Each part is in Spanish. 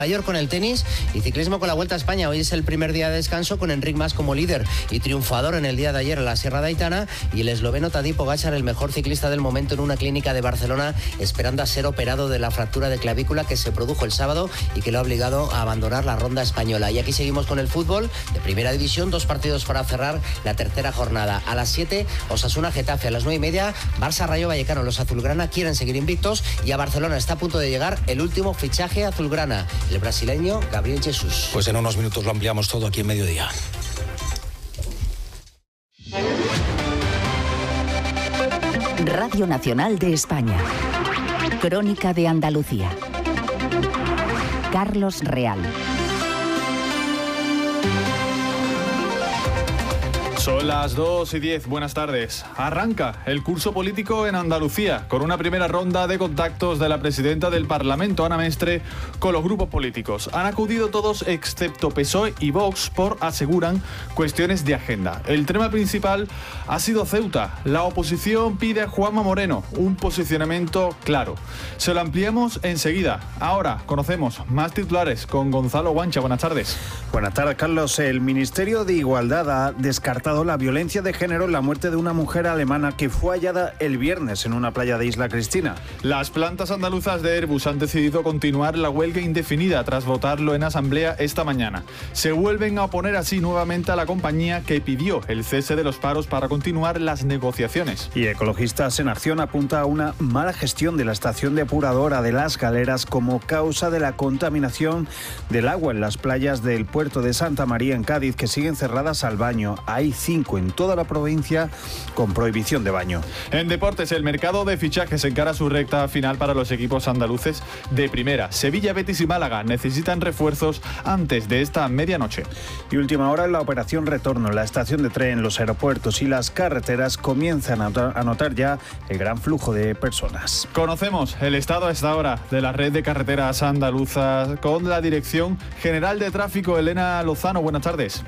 Mayor con el tenis y ciclismo con la Vuelta a España. Hoy es el primer día de descanso con Enric Mas como líder y triunfador en el día de ayer en la Sierra de Aitana, y el esloveno Tadej Pogačar, el mejor ciclista del momento, en una clínica de Barcelona, esperando a ser operado de la fractura de clavícula que se produjo el sábado y que lo ha obligado a abandonar la ronda española. Y aquí seguimos con el fútbol de Primera División, 2 partidos para cerrar la tercera jornada. A las 7, Osasuna Getafe; a las 9:30, Barça Rayo Vallecano. Los azulgrana quieren seguir invictos y a Barcelona está a punto de llegar el último fichaje azulgrana, el brasileño Gabriel Jesús. Pues en unos minutos lo ampliamos todo aquí en Mediodía. Radio Nacional de España. Crónica de Andalucía. Carlos Real. Son las 2:10, buenas tardes. Arranca el curso político en Andalucía con una primera ronda de contactos de la presidenta del Parlamento, Ana Mestre, con los grupos políticos. Han acudido todos excepto PSOE y Vox por, aseguran, cuestiones de agenda. El tema principal ha sido Ceuta. La oposición pide a Juanma Moreno un posicionamiento claro. Se lo ampliamos enseguida. Ahora conocemos más titulares con Gonzalo Guancha. Buenas tardes. Buenas tardes, Carlos. El Ministerio de Igualdad ha descartado la violencia de género en la muerte de una mujer alemana que fue hallada el viernes en una playa de Isla Cristina. Las plantas andaluzas de Airbus han decidido continuar la huelga indefinida tras votarlo en asamblea esta mañana. Se vuelven a oponer así nuevamente a la compañía que pidió el cese de los paros para continuar las negociaciones. Y Ecologistas en Acción apunta a una mala gestión de la estación depuradora de Las Galeras como causa de la contaminación del agua en las playas del puerto de Santa María en Cádiz, que siguen cerradas al baño. Hay 5 en toda la provincia con prohibición de baño. En deportes, el mercado de fichajes encara su recta final para los equipos andaluces de primera. Sevilla, Betis y Málaga necesitan refuerzos antes de esta medianoche. Y última hora en la operación retorno. La estación de tren, los aeropuertos y las carreteras comienzan a notar ya el gran flujo de personas. Conocemos el estado a esta hora de la red de carreteras andaluzas con la Dirección General de Tráfico, Elena Lozano. Buenas tardes.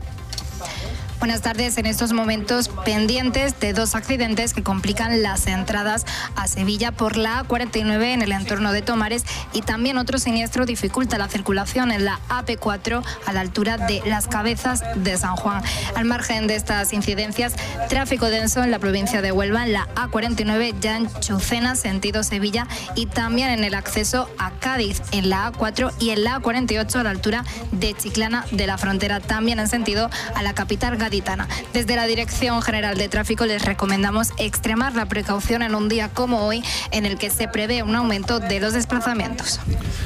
Buenas tardes. En estos momentos pendientes de 2 accidentes que complican las entradas a Sevilla por la A49 en el entorno de Tomares, y también otro siniestro dificulta la circulación en la AP4 a la altura de Las Cabezas de San Juan. Al margen de estas incidencias, tráfico denso en la provincia de Huelva en la A49 ya en Chucena sentido Sevilla, y también en el acceso a Cádiz en la A4 y en la A48 a la altura de Chiclana de la Frontera, también en sentido a la capital gaditana. Desde la Dirección General de Tráfico les recomendamos extremar la precaución en un día como hoy, en el que se prevé un aumento de los desplazamientos.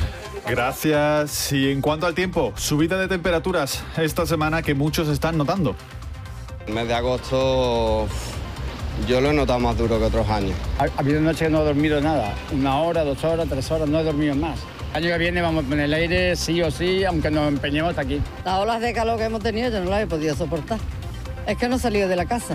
Gracias. Y en cuanto al tiempo, subida de temperaturas esta semana que muchos están notando. El mes de agosto yo lo he notado más duro que otros años. Ha habido noches que no he dormido nada, 1 hora, 2 horas, 3 horas, no he dormido más. El año que viene vamos a poner el aire sí o sí, aunque nos empeñemos hasta aquí. Las olas de calor que hemos tenido yo no las he podido soportar. Es que no he salido de la casa.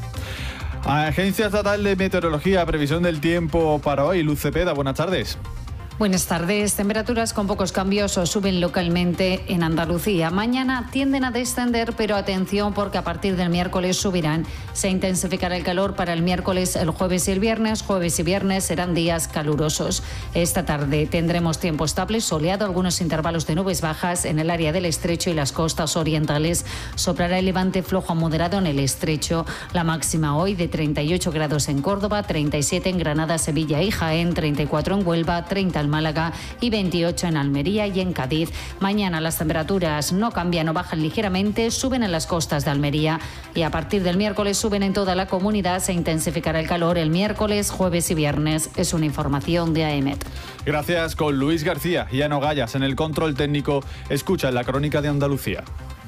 Agencia Estatal de Meteorología, previsión del tiempo para hoy. Luz Cepeda, buenas tardes. Buenas tardes. Temperaturas con pocos cambios o suben localmente en Andalucía. Mañana tienden a descender, pero atención porque a partir del miércoles subirán. Se intensificará el calor para el miércoles, el jueves y el viernes. Jueves y viernes serán días calurosos. Esta tarde tendremos tiempo estable, soleado, algunos intervalos de nubes bajas en el área del estrecho y las costas orientales. Soplará el levante flojo a moderado en el estrecho. La máxima hoy de 38 grados en Córdoba, 37 en Granada, Sevilla y Jaén, 34 en Huelva, 30 en Málaga y 28 en Almería y en Cádiz. Mañana las temperaturas no cambian o bajan ligeramente, suben en las costas de Almería y a partir del miércoles suben en toda la comunidad. Se intensificará el calor el miércoles, jueves y viernes. Es una información de AEMET. Gracias. Con Luis García y Ano Gallas en el control técnico. Escucha la crónica de Andalucía.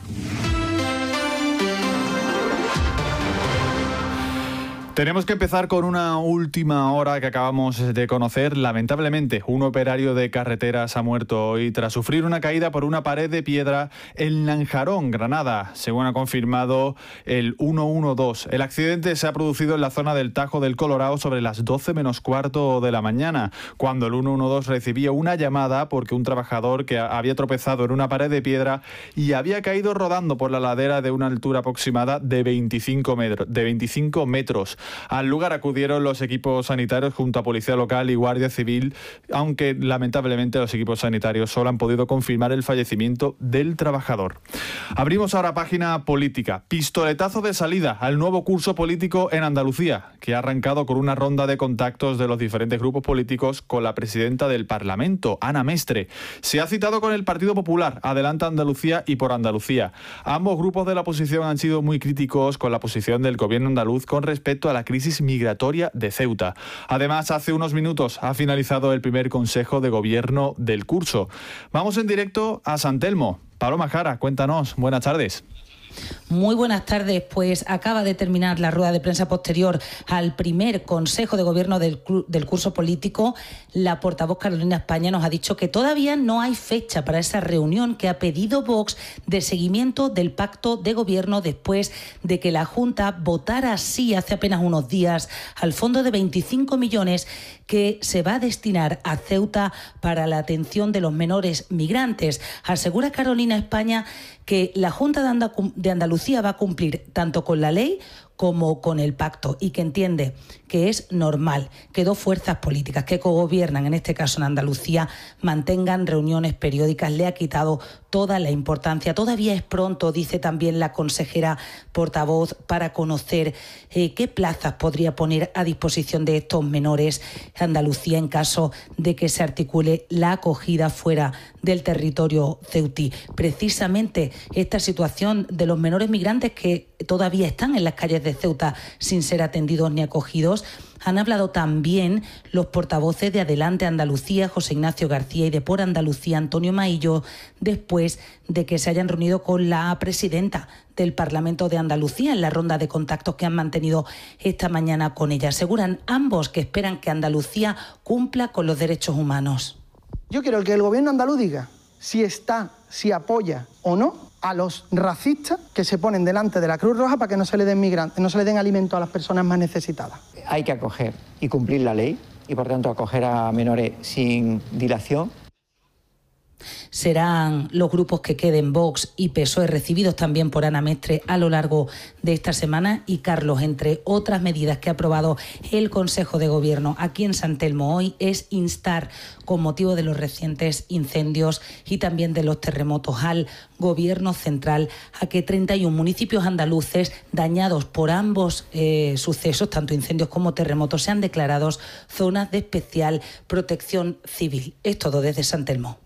Tenemos que empezar con una última hora que acabamos de conocer. Lamentablemente, un operario de carreteras ha muerto hoy tras sufrir una caída por una pared de piedra en Lanjarón, Granada, según ha confirmado el 112. El accidente se ha producido en la zona del Tajo del Colorado sobre las 12 menos cuarto de la mañana, cuando el 112 recibía una llamada porque un trabajador que había tropezado en una pared de piedra y había caído rodando por la ladera de una altura aproximada de 25 metros. Al lugar acudieron los equipos sanitarios junto a Policía Local y Guardia Civil, aunque lamentablemente los equipos sanitarios solo han podido confirmar el fallecimiento del trabajador. Abrimos ahora página política. Pistoletazo de salida al nuevo curso político en Andalucía, que ha arrancado con una ronda de contactos de los diferentes grupos políticos con la presidenta del Parlamento, Ana Mestre. Se ha citado con el Partido Popular, Adelanta Andalucía y Por Andalucía. Ambos grupos de la oposición han sido muy críticos con la posición del gobierno andaluz con respecto a la crisis migratoria de Ceuta. Además, hace unos minutos ha finalizado el primer Consejo de Gobierno del curso. Vamos en directo a San Telmo. Paloma Jara, cuéntanos. Buenas tardes. Muy buenas tardes. Pues acaba de terminar la rueda de prensa posterior al primer Consejo de Gobierno del curso político. La portavoz Carolina España nos ha dicho que todavía no hay fecha para esa reunión que ha pedido Vox de seguimiento del pacto de gobierno después de que la Junta votara sí hace apenas unos días al fondo de 25 millones que se va a destinar a Ceuta para la atención de los menores migrantes. Asegura Carolina España que la Junta de Andalucía va a cumplir tanto con la ley como con el pacto y que entiende que es normal que dos fuerzas políticas que cogobiernan, en este caso en Andalucía, mantengan reuniones periódicas. Le ha quitado toda la importancia. Todavía es pronto, dice también la consejera portavoz, para conocer qué plazas podría poner a disposición de estos menores Andalucía en caso de que se articule la acogida fuera del territorio ceutí. Precisamente esta situación de los menores migrantes que todavía están en las calles de Ceuta sin ser atendidos ni acogidos. Han hablado también los portavoces de Adelante Andalucía, José Ignacio García, y de Por Andalucía, Antonio Maillo, después de que se hayan reunido con la presidenta del Parlamento de Andalucía en la ronda de contactos que han mantenido esta mañana con ella. Aseguran ambos que esperan que Andalucía cumpla con los derechos humanos. Yo quiero que el gobierno andaluz diga si apoya o no a los racistas que se ponen delante de la Cruz Roja para que no se le den migrantes, no se le den alimentos a las personas más necesitadas. Hay que acoger y cumplir la ley y, por tanto, acoger a menores sin dilación. Serán los grupos que queden Vox y PSOE recibidos también por Ana Mestre a lo largo de esta semana. Y Carlos, entre otras medidas que ha aprobado el Consejo de Gobierno aquí en San Telmo hoy, es instar, con motivo de los recientes incendios y también de los terremotos, al Gobierno central a que 31 municipios andaluces dañados por ambos sucesos, tanto incendios como terremotos, sean declarados zonas de especial protección civil. Es todo desde San Telmo.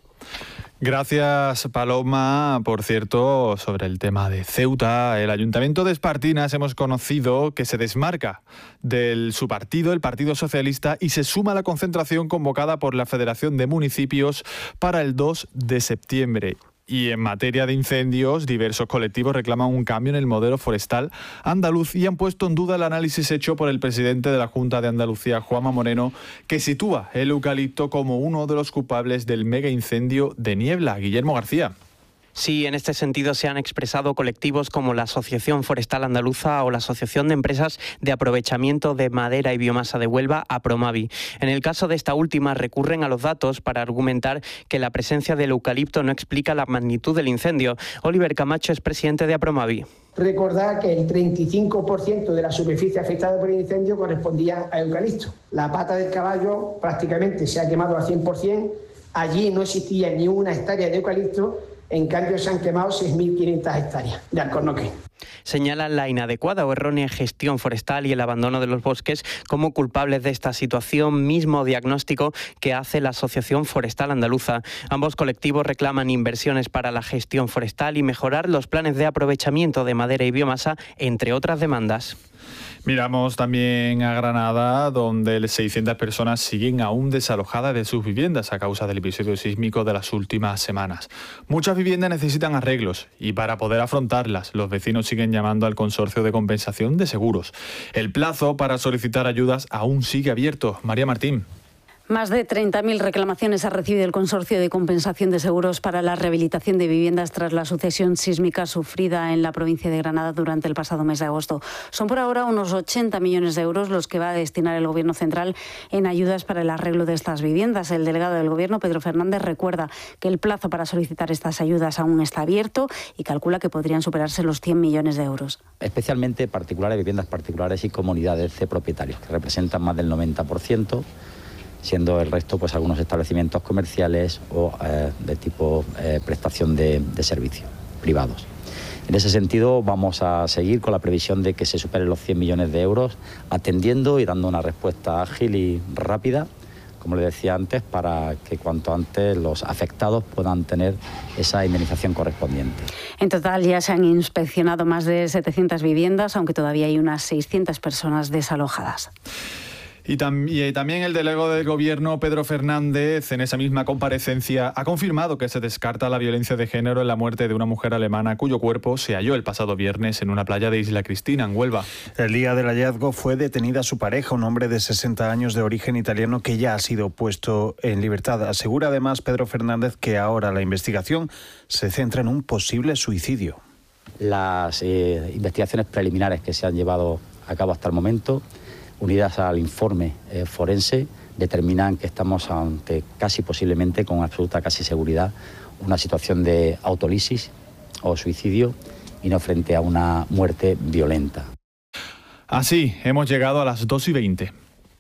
Gracias, Paloma. Por cierto, sobre el tema de Ceuta, el Ayuntamiento de Espartinas hemos conocido que se desmarca de su partido, el Partido Socialista, y se suma a la concentración convocada por la Federación de Municipios para el 2 de septiembre. Y en materia de incendios, diversos colectivos reclaman un cambio en el modelo forestal andaluz y han puesto en duda el análisis hecho por el presidente de la Junta de Andalucía, Juanma Moreno, que sitúa el eucalipto como uno de los culpables del mega incendio de Niebla. Guillermo García. Sí, en este sentido se han expresado colectivos como la Asociación Forestal Andaluza o la Asociación de Empresas de Aprovechamiento de Madera y Biomasa de Huelva, APROMAVI. En el caso de esta última recurren a los datos para argumentar que la presencia del eucalipto no explica la magnitud del incendio. Oliver Camacho es presidente de APROMAVI. Recordar que el 35% de la superficie afectada por el incendio correspondía a eucalipto. La pata del caballo prácticamente se ha quemado al 100%. Allí no existía ni una hectárea de eucalipto. En cambio, se han quemado 6.500 hectáreas de alcornoque. Señalan la inadecuada o errónea gestión forestal y el abandono de los bosques como culpables de esta situación, mismo diagnóstico que hace la Asociación Forestal Andaluza. Ambos colectivos reclaman inversiones para la gestión forestal y mejorar los planes de aprovechamiento de madera y biomasa, entre otras demandas. Miramos también a Granada, donde 600 personas siguen aún desalojadas de sus viviendas a causa del episodio sísmico de las últimas semanas. Muchas viviendas necesitan arreglos y para poder afrontarlas, los vecinos siguen llamando al Consorcio de Compensación de Seguros. El plazo para solicitar ayudas aún sigue abierto. María Martín. Más de 30.000 reclamaciones ha recibido el Consorcio de Compensación de Seguros para la rehabilitación de viviendas tras la sucesión sísmica sufrida en la provincia de Granada durante el pasado mes de agosto. Son por ahora unos 80 millones de euros los que va a destinar el Gobierno central en ayudas para el arreglo de estas viviendas. El delegado del Gobierno, Pedro Fernández, recuerda que el plazo para solicitar estas ayudas aún está abierto y calcula que podrían superarse los 100 millones de euros. Especialmente particulares, viviendas particulares y comunidades de propietarios, que representan más del 90%. Siendo el resto pues algunos establecimientos comerciales o de tipo prestación de servicios privados. En ese sentido vamos a seguir con la previsión de que se superen los 100 millones de euros, atendiendo y dando una respuesta ágil y rápida, como le decía antes, para que cuanto antes los afectados puedan tener esa indemnización correspondiente. En total ya se han inspeccionado más de 700 viviendas, aunque todavía hay unas 600 personas desalojadas. Y también el delegado del Gobierno, Pedro Fernández, en esa misma comparecencia, ha confirmado que se descarta la violencia de género en la muerte de una mujer alemana cuyo cuerpo se halló el pasado viernes en una playa de Isla Cristina, en Huelva. El día del hallazgo fue detenida su pareja, un hombre de 60 años de origen italiano que ya ha sido puesto en libertad. Asegura además Pedro Fernández que ahora la investigación se centra en un posible suicidio. Las investigaciones preliminares que se han llevado a cabo hasta el momento, unidas al informe forense, determinan que estamos ante casi posiblemente, con absoluta casi seguridad, una situación de autolisis o suicidio y no frente a una muerte violenta. Así hemos llegado a las 2:20.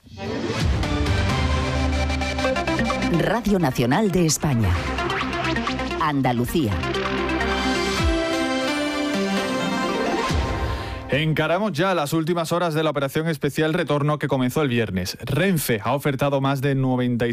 Radio Nacional de España. Andalucía. Encaramos ya las últimas horas de la operación especial Retorno que comenzó el viernes. Renfe ha ofertado más de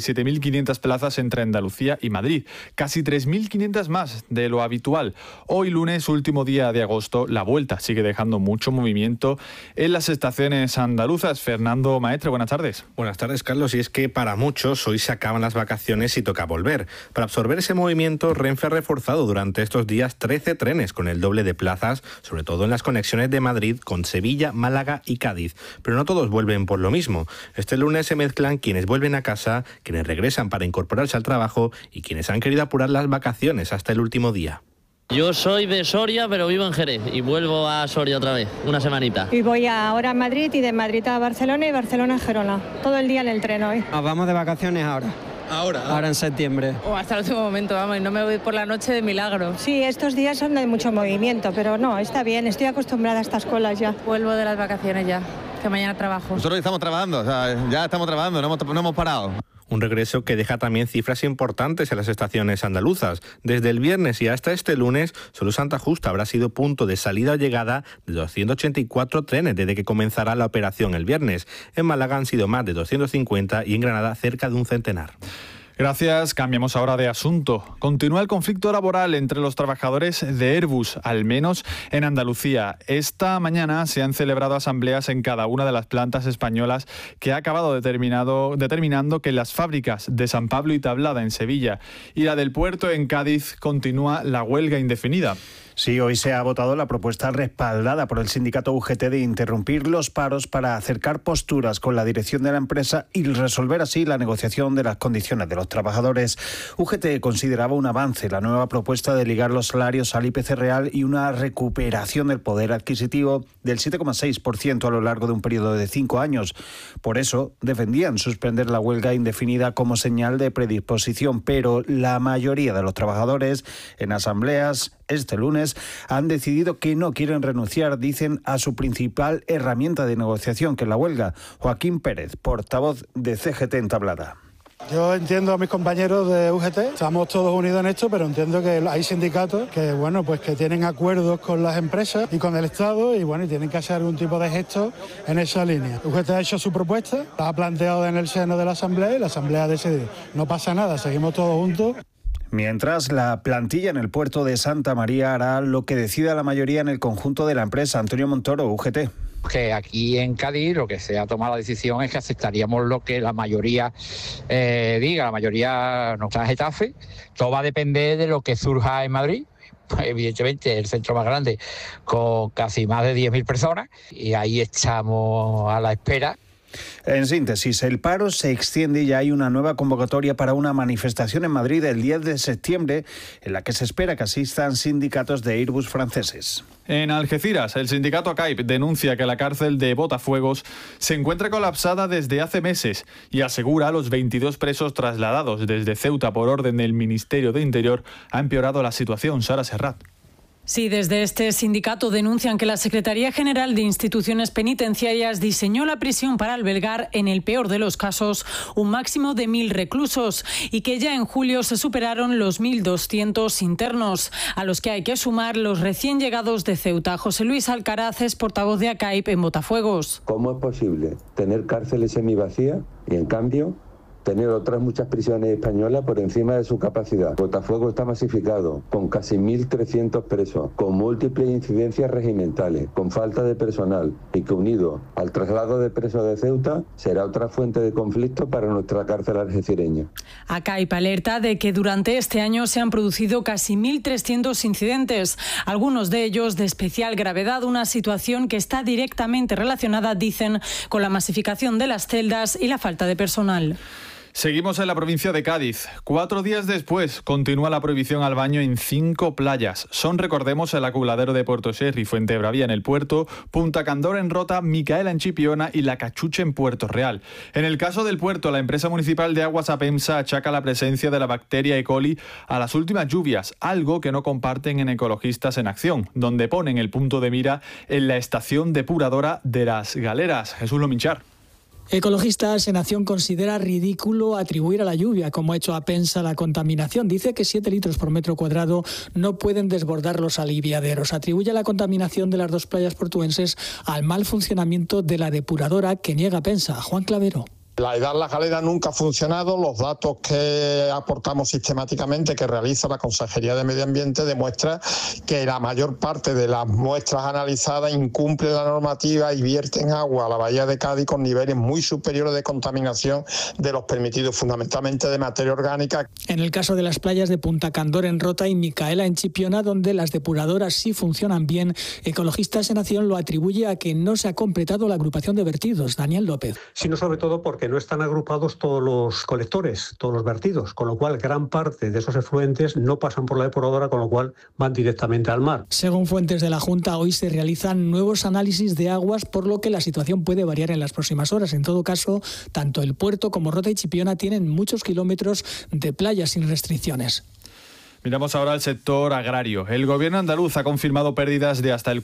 97.500 plazas entre Andalucía y Madrid, casi 3.500 más de lo habitual. Hoy lunes, último día de agosto, la vuelta sigue dejando mucho movimiento en las estaciones andaluzas. Fernando Maestre, buenas tardes. Buenas tardes, Carlos. Y es que para muchos hoy se acaban las vacaciones y toca volver. Para absorber ese movimiento, Renfe ha reforzado durante estos días 13 trenes con el doble de plazas, sobre todo en las conexiones de Madrid con Sevilla, Málaga y Cádiz. Pero no todos vuelven por lo mismo. Este lunes se mezclan quienes vuelven a casa, quienes regresan para incorporarse al trabajo y quienes han querido apurar las vacaciones hasta el último día. Yo soy de Soria, pero vivo en Jerez y vuelvo a Soria otra vez, una semanita. Y voy ahora a Madrid y de Madrid a Barcelona y Barcelona a Gerona. Todo el día en el tren hoy. Nos vamos de vacaciones ahora. Ahora en septiembre. O hasta el último momento, vamos, y no me voy por la noche de milagro. Sí, estos días son de mucho movimiento, pero no, está bien, estoy acostumbrada a estas colas ya. Vuelvo de las vacaciones ya, que mañana trabajo. Nosotros estamos trabajando, o sea, ya estamos trabajando, no hemos parado. Un regreso que deja también cifras importantes en las estaciones andaluzas. Desde el viernes y hasta este lunes, solo Santa Justa habrá sido punto de salida o llegada de 284 trenes desde que comenzará la operación el viernes. En Málaga han sido más de 250 y en Granada cerca de un centenar. Gracias. Cambiamos ahora de asunto. Continúa el conflicto laboral entre los trabajadores de Airbus, al menos en Andalucía. Esta mañana se han celebrado asambleas en cada una de las plantas españolas que ha acabado determinando que las fábricas de San Pablo y Tablada en Sevilla y la del Puerto en Cádiz continúa la huelga indefinida. Sí, hoy se ha votado la propuesta respaldada por el sindicato UGT de interrumpir los paros para acercar posturas con la dirección de la empresa y resolver así la negociación de las condiciones de los trabajadores. UGT consideraba un avance la nueva propuesta de ligar los salarios al IPC real y una recuperación del poder adquisitivo del 7,6% a lo largo de un periodo de 5 años. Por eso defendían suspender la huelga indefinida como señal de predisposición, pero la mayoría de los trabajadores en asambleas este lunes han decidido que no quieren renunciar, dicen, a su principal herramienta de negociación, que es la huelga. Joaquín Pérez, portavoz de CGT en Tablada. Yo entiendo a mis compañeros de UGT, estamos todos unidos en esto, pero entiendo que hay sindicatos que, bueno, pues que tienen acuerdos con las empresas y con el Estado y, bueno, y tienen que hacer algún tipo de gesto en esa línea. UGT ha hecho su propuesta, la ha planteado en el seno de la Asamblea y la Asamblea ha decidido. No pasa nada, seguimos todos juntos. Mientras, la plantilla en el puerto de Santa María hará lo que decida la mayoría en el conjunto de la empresa. Antonio Montoro, UGT. Que aquí en Cádiz lo que se ha tomado la decisión es que aceptaríamos lo que la mayoría diga, la mayoría no está en Getafe. Todo va a depender de lo que surja en Madrid. Pues evidentemente el centro más grande, con casi más de 10.000 personas, y ahí estamos a la espera. En síntesis, el paro se extiende y ya hay una nueva convocatoria para una manifestación en Madrid el 10 de septiembre, en la que se espera que asistan sindicatos de Airbus franceses. En Algeciras, el sindicato ACAIP denuncia que la cárcel de Botafuegos se encuentra colapsada desde hace meses y asegura a los 22 presos trasladados desde Ceuta por orden del Ministerio de Interior ha empeorado la situación. Sara Serrat. Sí, desde este sindicato denuncian que la Secretaría General de Instituciones Penitenciarias diseñó la prisión para albergar, en el peor de los casos, un máximo de 1.000 reclusos y que ya en julio se superaron los 1.200 internos, a los que hay que sumar los recién llegados de Ceuta. José Luis Alcaraz es portavoz de ACAIP en Botafuegos. ¿Cómo es posible tener cárceles semivacías y, en cambio, tener otras muchas prisiones españolas por encima de su capacidad? Botafuego está masificado, con casi 1.300 presos, con múltiples incidencias regimentales, con falta de personal y que, unido al traslado de presos de Ceuta, será otra fuente de conflicto para nuestra cárcel algecireña. ACAIP alerta de que durante este año se han producido casi 1.300 incidentes, algunos de ellos de especial gravedad, una situación que está directamente relacionada, dicen, con la masificación de las celdas y la falta de personal. Seguimos en la provincia de Cádiz. 4 días después continúa la prohibición al baño en 5 playas. Son, recordemos, el Aculadero de Puerto Sherry, Fuentebravía en el Puerto, Punta Candora en Rota, Micaela en Chipiona y La Cachucha en Puerto Real. En el caso del Puerto, la empresa municipal de aguas APEMSA achaca la presencia de la bacteria E. coli a las últimas lluvias, algo que no comparten en Ecologistas en Acción, donde ponen el punto de mira en la estación depuradora de Las Galeras. Jesús Lominchar. Ecologistas en Acción considera ridículo atribuir a la lluvia, como ha hecho APEMSA, la contaminación. Dice que 7 litros por metro cuadrado no pueden desbordar los aliviaderos. Atribuye la contaminación de las 2 playas portuenses al mal funcionamiento de la depuradora que niega APEMSA. Juan Clavero. La EDAR La Galera nunca ha funcionado. Los datos que aportamos sistemáticamente, que realiza la Consejería de Medio Ambiente, demuestra que la mayor parte de las muestras analizadas incumple la normativa y vierten agua a la bahía de Cádiz con niveles muy superiores de contaminación de los permitidos, fundamentalmente de materia orgánica. En el caso de las playas de Punta Candora en Rota y Micaela en Chipiona, donde las depuradoras sí funcionan bien, Ecologistas en Acción lo atribuye a que no se ha completado la agrupación de vertidos. Daniel López. Sino sobre todo porque no están agrupados todos los colectores, todos los vertidos, con lo cual gran parte de esos efluentes no pasan por la depuradora, con lo cual van directamente al mar. Según fuentes de la Junta, hoy se realizan nuevos análisis de aguas, por lo que la situación puede variar en las próximas horas. En todo caso, tanto el Puerto como Rota y Chipiona tienen muchos kilómetros de playas sin restricciones. Miramos ahora al sector agrario. El gobierno andaluz ha confirmado pérdidas de hasta el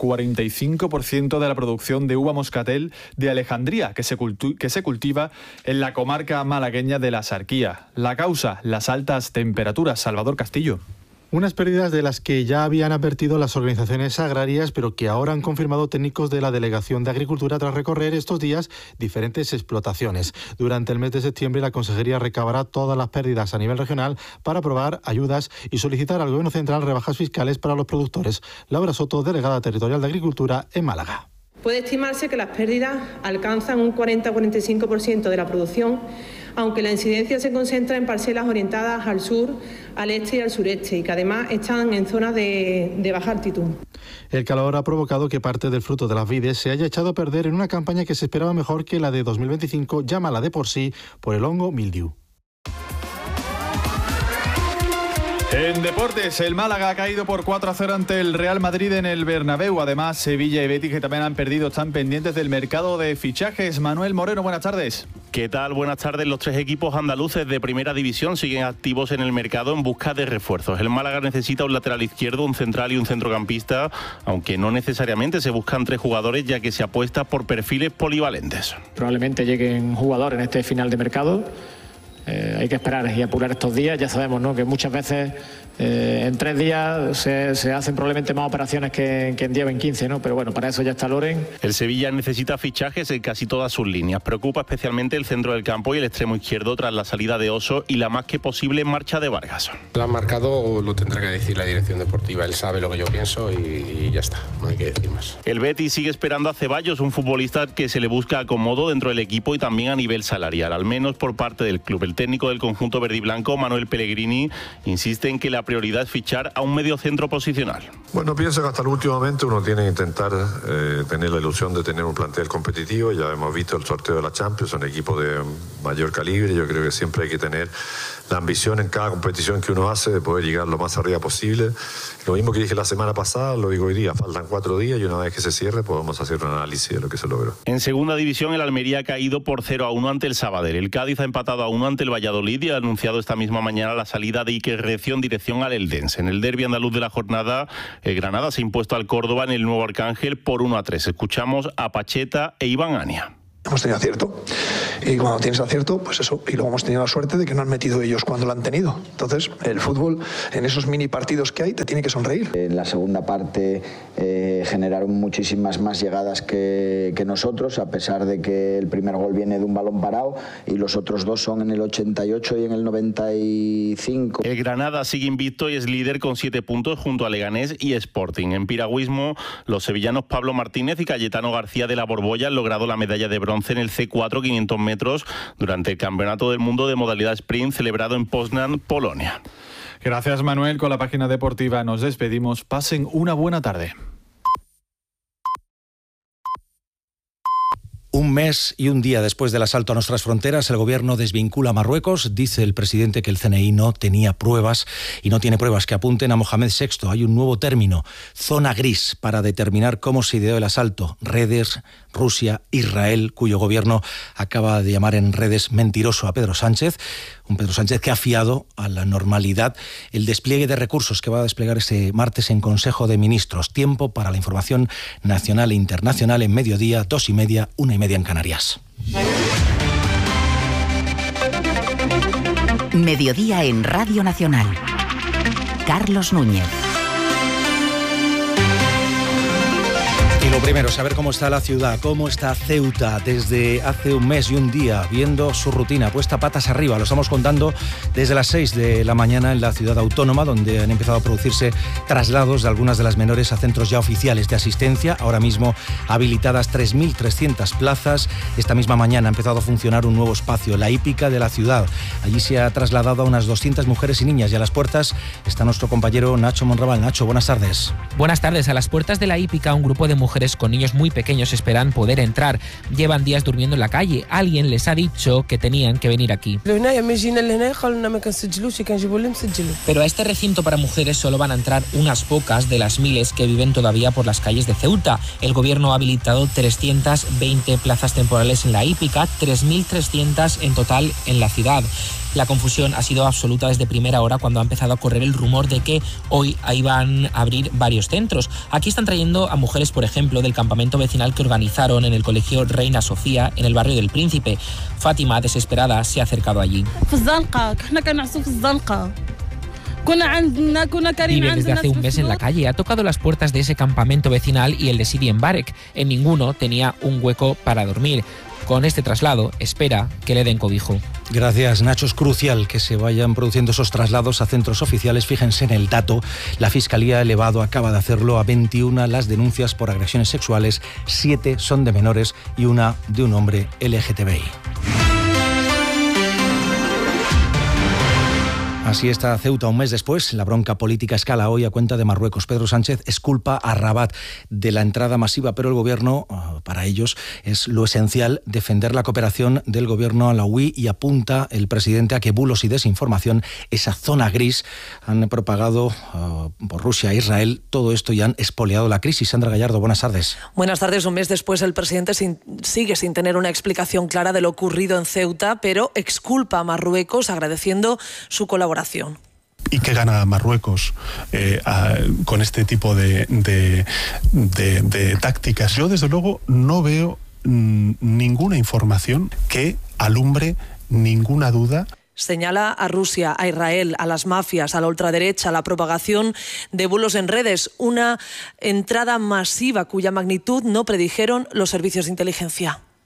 45% de la producción de uva moscatel de Alejandría, que se cultiva en la comarca malagueña de la Sarquía. La causa, las altas temperaturas. Salvador Castillo. Unas pérdidas de las que ya habían advertido las organizaciones agrarias, pero que ahora han confirmado técnicos de la Delegación de Agricultura tras recorrer estos días diferentes explotaciones. Durante el mes de septiembre, la Consejería recabará todas las pérdidas a nivel regional para aprobar ayudas y solicitar al Gobierno central rebajas fiscales para los productores. Laura Soto, delegada territorial de Agricultura en Málaga. Puede estimarse que las pérdidas alcanzan un 40-45% de la producción, aunque la incidencia se concentra en parcelas orientadas al sur, al este y al sureste, y que además están en zonas de baja altitud. El calor ha provocado que parte del fruto de las vides se haya echado a perder en una campaña que se esperaba mejor que la de 2025, ya mala de por sí, por el hongo mildiu. En deportes, el Málaga ha caído por 4-0 ante el Real Madrid en el Bernabéu. Además, Sevilla y Betis, que también han perdido, están pendientes del mercado de fichajes. Manuel Moreno, buenas tardes. ¿Qué tal? Buenas tardes. Los 3 equipos andaluces de primera división siguen activos en el mercado en busca de refuerzos. El Málaga necesita un lateral izquierdo, un central y un centrocampista, aunque no necesariamente se buscan 3 jugadores, ya que se apuesta por perfiles polivalentes. Probablemente lleguen jugadores en este final de mercado. Hay que esperar y apurar estos días. Ya sabemos, ¿no?, que muchas veces en 3 días se hacen probablemente más operaciones que en 10 o en 15, ¿no? Pero bueno, para eso ya está Loren. El Sevilla necesita fichajes en casi todas sus líneas. Preocupa especialmente el centro del campo y el extremo izquierdo tras la salida de Oso y la más que posible marcha de Vargas. Lo han marcado, lo tendrá que decir la dirección deportiva. Él sabe lo que yo pienso y ya está, no hay que decir más. El Betis sigue esperando a Ceballos, un futbolista que se le busca acomodo dentro del equipo y también a nivel salarial, al menos por parte del club. El técnico del conjunto verde y blanco, Manuel Pellegrini, insiste en que la prioridad es fichar a un mediocentro posicional. Bueno, pienso que hasta el último momento uno tiene que intentar tener la ilusión de tener un plantel competitivo. Ya hemos visto el sorteo de la Champions, son equipos de mayor calibre. Yo creo que siempre hay que tener la ambición en cada competición que uno hace de poder llegar lo más arriba posible. Lo mismo que dije la semana pasada, lo digo hoy día, faltan 4 días y una vez que se cierre podemos hacer un análisis de lo que se logró. En segunda división, el Almería ha caído por 0-1 ante el Sabadell. El Cádiz ha empatado a 1 ante el Valladolid y ha anunciado esta misma mañana la salida de Iker Recio en dirección al Eldense. En el derbi andaluz de la jornada, el Granada se ha impuesto al Córdoba en el Nuevo Arcángel por 1-3. Escuchamos a Pacheta e Iván Ania. Hemos tenido acierto y cuando tienes acierto, pues eso, y luego hemos tenido la suerte de que no han metido ellos cuando lo han tenido. Entonces, el fútbol, en esos mini partidos que hay, te tiene que sonreír. En la segunda parte generaron muchísimas más llegadas que nosotros, a pesar de que el primer gol viene de un balón parado y los otros dos son en el 88 y en el 95. El Granada sigue invicto y es líder con 7 puntos junto a Leganés y Sporting. En piragüismo, los sevillanos Pablo Martínez y Cayetano García de la Borbolla han logrado la medalla de bronce en el C4 500 metros durante el Campeonato del Mundo de modalidad sprint celebrado en Poznan, Polonia. Gracias, Manuel. Con la página deportiva nos despedimos. Pasen una buena tarde. Un mes y un día después del asalto a nuestras fronteras, el gobierno desvincula a Marruecos. Dice el presidente que el CNI no tenía pruebas y no tiene pruebas que apunten a Mohamed VI. Hay un nuevo término, zona gris, para determinar cómo se ideó el asalto. Redes, Rusia, Israel, cuyo gobierno acaba de llamar en redes mentiroso a Pedro Sánchez. Un Pedro Sánchez que ha fiado a la normalidad el despliegue de recursos que va a desplegar este martes en Consejo de Ministros. Tiempo para la información nacional e internacional en mediodía, 2:30, 1:30 en Canarias. Mediodía en Radio Nacional. Carlos Núñez. Y lo primero, saber cómo está la ciudad, cómo está Ceuta desde hace un mes y un día, viendo su rutina puesta patas arriba. Lo estamos contando desde las 6 de la mañana en la ciudad autónoma, donde han empezado a producirse traslados de algunas de las menores a centros ya oficiales de asistencia. Ahora mismo habilitadas 3.300 plazas. Esta misma mañana ha empezado a funcionar un nuevo espacio, la hípica de la ciudad. Allí se ha trasladado a unas 200 mujeres y niñas y a las puertas está nuestro compañero Nacho Monraval. Nacho, buenas tardes. Buenas tardes. A las puertas de la hípica, un grupo de mujeres con niños muy pequeños esperan poder entrar. Llevan días durmiendo en la calle. Alguien les ha dicho que tenían que venir aquí. Pero a este recinto para mujeres solo van a entrar unas pocas de las miles que viven todavía por las calles de Ceuta. El gobierno ha habilitado 320 plazas temporales en la hípica, 3.300 en total en la ciudad. La confusión ha sido absoluta desde primera hora cuando ha empezado a correr el rumor de que hoy iban a abrir varios centros. Aquí están trayendo a mujeres, por ejemplo, del campamento vecinal que organizaron en el colegio Reina Sofía, en el barrio del Príncipe. Fátima, desesperada, se ha acercado allí. Vive desde hace un mes en la calle. Ha tocado las puertas de ese campamento vecinal y el de Sidi Mbarek. En ninguno tenía un hueco para dormir. Con este traslado, espera que le den cobijo. Gracias, Nacho. Es crucial que se vayan produciendo esos traslados a centros oficiales. Fíjense en el dato. La Fiscalía ha elevado, acaba de hacerlo, a 21 las denuncias por agresiones sexuales. 7 son de menores y una de un hombre LGTBI. Así está Ceuta un mes después. La bronca política escala hoy a cuenta de Marruecos. Pedro Sánchez exculpa a Rabat de la entrada masiva, pero el gobierno, para ellos, es lo esencial defender la cooperación del gobierno alauí y apunta el presidente a que bulos y desinformación, esa zona gris, han propagado por Rusia e Israel todo esto y han expoliado la crisis. Sandra Gallardo, buenas tardes. Buenas tardes. Un mes después, el presidente sigue sin tener una explicación clara de lo ocurrido en Ceuta, pero exculpa a Marruecos agradeciendo su colaboración. ¿Y qué gana Marruecos con este tipo de tácticas? Yo, desde luego, no veo ninguna información que alumbre ninguna duda. Señala a Rusia, a Israel, a las mafias, a la ultraderecha, a la propagación de bulos en redes, una entrada masiva cuya magnitud no predijeron los servicios de inteligencia.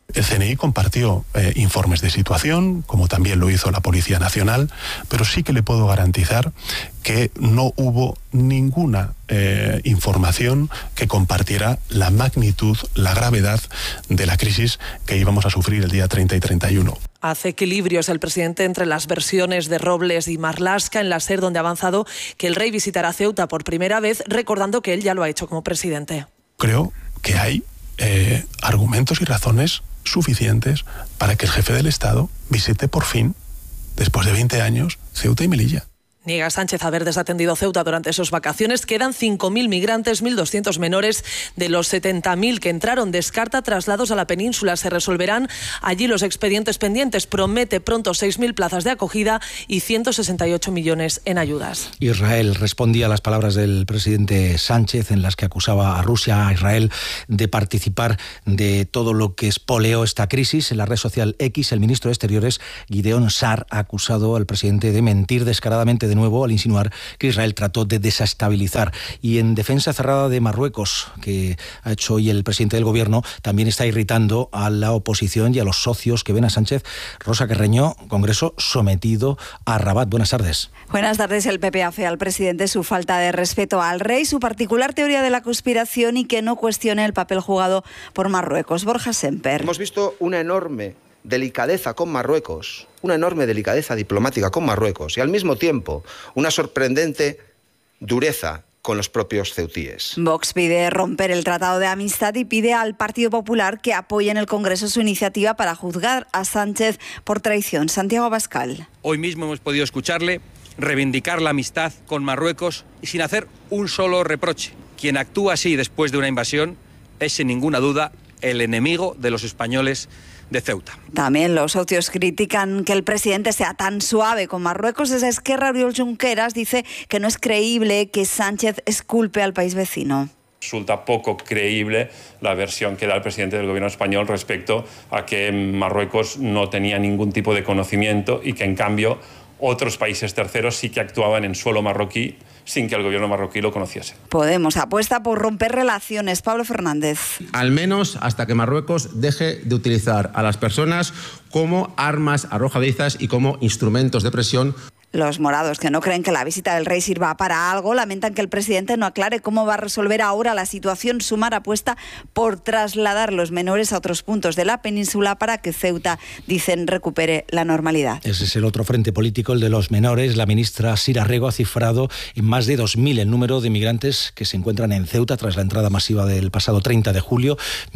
El CNI compartió informes de situación, como también lo hizo la Policía Nacional, pero sí que le puedo garantizar que no hubo ninguna información que compartiera la magnitud, la gravedad de la crisis que íbamos a sufrir el día 30 y 31. Hace equilibrios el presidente entre las versiones de Robles y Marlaska en la SER, donde ha avanzado que el rey visitará Ceuta por primera vez, recordando que él ya lo ha hecho como presidente. Creo que hay argumentos y razones suficientes para que el jefe del Estado visite por fin, después de 20 años, Ceuta y Melilla. Niega Sánchez haber desatendido Ceuta durante sus vacaciones. Quedan 5.000 migrantes, 1.200 menores de los 70.000 que entraron. Descarta traslados a la península. Se resolverán allí los expedientes pendientes. Promete pronto 6.000 plazas de acogida y 168 millones en ayudas. Israel respondía a las palabras del presidente Sánchez en las que acusaba a Rusia, a Israel, de participar de todo lo que espoleó esta crisis. En la red social X, el ministro de Exteriores, Gideon Sa'ar, ha acusado al presidente de mentir descaradamente de nuevo al insinuar que Israel trató de desestabilizar. Y en defensa cerrada de Marruecos, que ha hecho hoy el presidente del gobierno, también está irritando a la oposición y a los socios que ven a Sánchez. Rosa Carreño, Congreso sometido a Rabat. Buenas tardes. Buenas tardes. El PP afea al presidente su falta de respeto al rey, su particular teoría de la conspiración y que no cuestione el papel jugado por Marruecos. Borja Semper. Hemos visto una enorme delicadeza con Marruecos, una enorme delicadeza diplomática con Marruecos y al mismo tiempo una sorprendente dureza con los propios ceutíes. Vox pide romper el Tratado de Amistad y pide al Partido Popular que apoye en el Congreso su iniciativa para juzgar a Sánchez por traición. Santiago Abascal. Hoy mismo hemos podido escucharle reivindicar la amistad con Marruecos y sin hacer un solo reproche. Quien actúa así después de una invasión es sin ninguna duda el enemigo de los españoles de Ceuta. También los socios critican que el presidente sea tan suave con Marruecos. Desde Esquerra, Oriol Junqueras dice que no es creíble que Sánchez exculpe al país vecino. Resulta poco creíble la versión que da el presidente del gobierno español respecto a que Marruecos no tenía ningún tipo de conocimiento y que en cambio otros países terceros sí que actuaban en suelo marroquí sin que el gobierno marroquí lo conociese. Podemos apuesta por romper relaciones. Pablo Fernández. Al menos hasta que Marruecos deje de utilizar a las personas como armas arrojadizas y como instrumentos de presión. Los morados, que no creen que la visita del rey sirva para algo, lamentan que el presidente no aclare cómo va a resolver ahora la situación. Sumar apuesta por trasladar los menores a otros puntos de la península para que Ceuta, dicen, recupere la normalidad. Ese es el otro frente político, el de los menores. La ministra Sira Rego ha cifrado en más de 2.000 el número de migrantes que se encuentran en Ceuta tras la entrada masiva del pasado 30 de julio.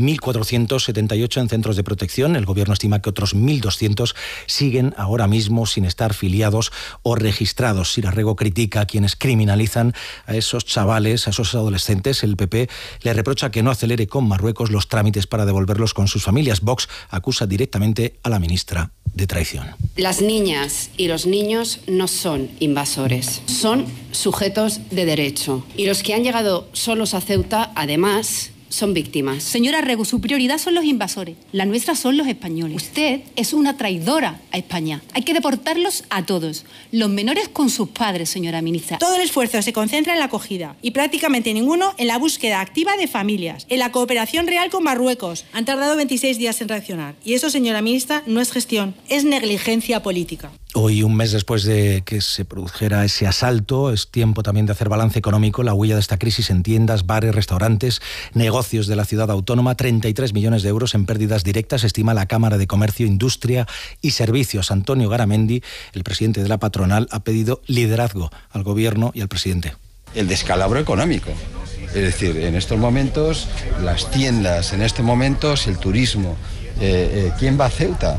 1.478 en centros de protección. El gobierno estima que otros 1.200 siguen ahora mismo sin estar filiados o registrados. Sira Rego critica a quienes criminalizan a esos chavales, a esos adolescentes. El PP le reprocha que no acelere con Marruecos los trámites para devolverlos con sus familias. Vox acusa directamente a la ministra de traición. Las niñas y los niños no son invasores, son sujetos de derecho. Y los que han llegado solos a Ceuta, además, son víctimas. Señora Rego, su prioridad son los invasores, la nuestra son los españoles. Usted es una traidora a España. Hay que deportarlos a todos, los menores con sus padres, señora ministra. Todo el esfuerzo se concentra en la acogida y prácticamente ninguno en la búsqueda activa de familias, en la cooperación real con Marruecos. Han tardado 26 días en reaccionar y eso, señora ministra, no es gestión, es negligencia política. Hoy, un mes después de que se produjera ese asalto, es tiempo también de hacer balance económico, la huella de esta crisis en tiendas, bares, restaurantes, negocios de la ciudad autónoma. 33 millones de euros en pérdidas directas, estima la Cámara de Comercio, Industria y Servicios. Antonio Garamendi, el presidente de la patronal, ha pedido liderazgo al gobierno y al presidente. El descalabro económico. Es decir, en estos momentos, las tiendas, en estos momentos, el turismo. ¿Quién va a Ceuta?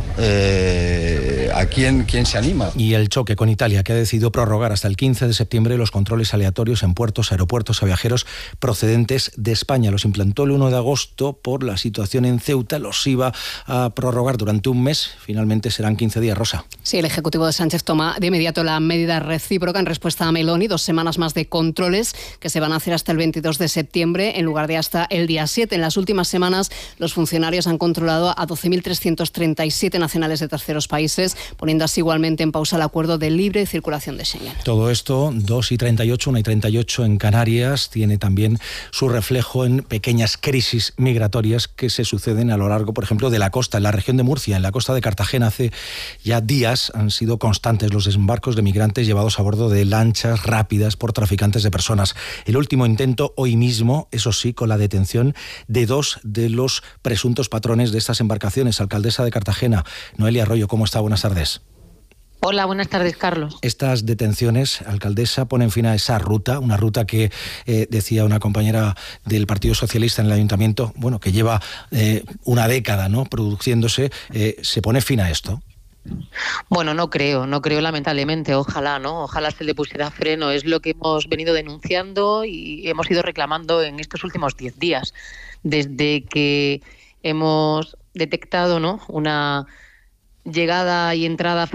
¿A quién se anima? Y el choque con Italia, que ha decidido prorrogar hasta el 15 de septiembre los controles aleatorios en puertos, aeropuertos a viajeros procedentes de España. Los implantó el 1 de agosto por la situación en Ceuta. Los iba a prorrogar durante un mes. Finalmente serán 15 días, Rosa. Sí, el Ejecutivo de Sánchez toma de inmediato la medida recíproca en respuesta a Meloni. 2 semanas más de controles que se van a hacer hasta el 22 de septiembre en lugar de hasta el día 7. En las últimas semanas, los funcionarios han controlado a 12.337 nacionales de terceros países, poniendo así igualmente en pausa el acuerdo de libre circulación de Schengen. Todo esto, 2:38, 1:38 en Canarias, tiene también su reflejo en pequeñas crisis migratorias que se suceden a lo largo, por ejemplo, de la costa. En la región de Murcia, en la costa de Cartagena, hace ya días han sido constantes los desembarcos de migrantes llevados a bordo de lanchas rápidas por traficantes de personas. El último intento hoy mismo, eso sí, con la detención de 2 de los presuntos patrones de estas embarcaciones. Alcaldesa de Cartagena, Noelia Arroyo, ¿cómo está? Buenas tardes. Hola, buenas tardes, Carlos. Estas detenciones, alcaldesa, ponen fin a esa ruta, una ruta que decía una compañera del Partido Socialista en el Ayuntamiento, bueno, que lleva una década, ¿no?, produciéndose. ¿Se pone fin a esto? Bueno, no creo lamentablemente, ojalá se le pusiera freno, es lo que hemos venido denunciando y hemos ido reclamando en estos últimos 10 días, desde que hemos detectado, ¿no?, una llegada y entrada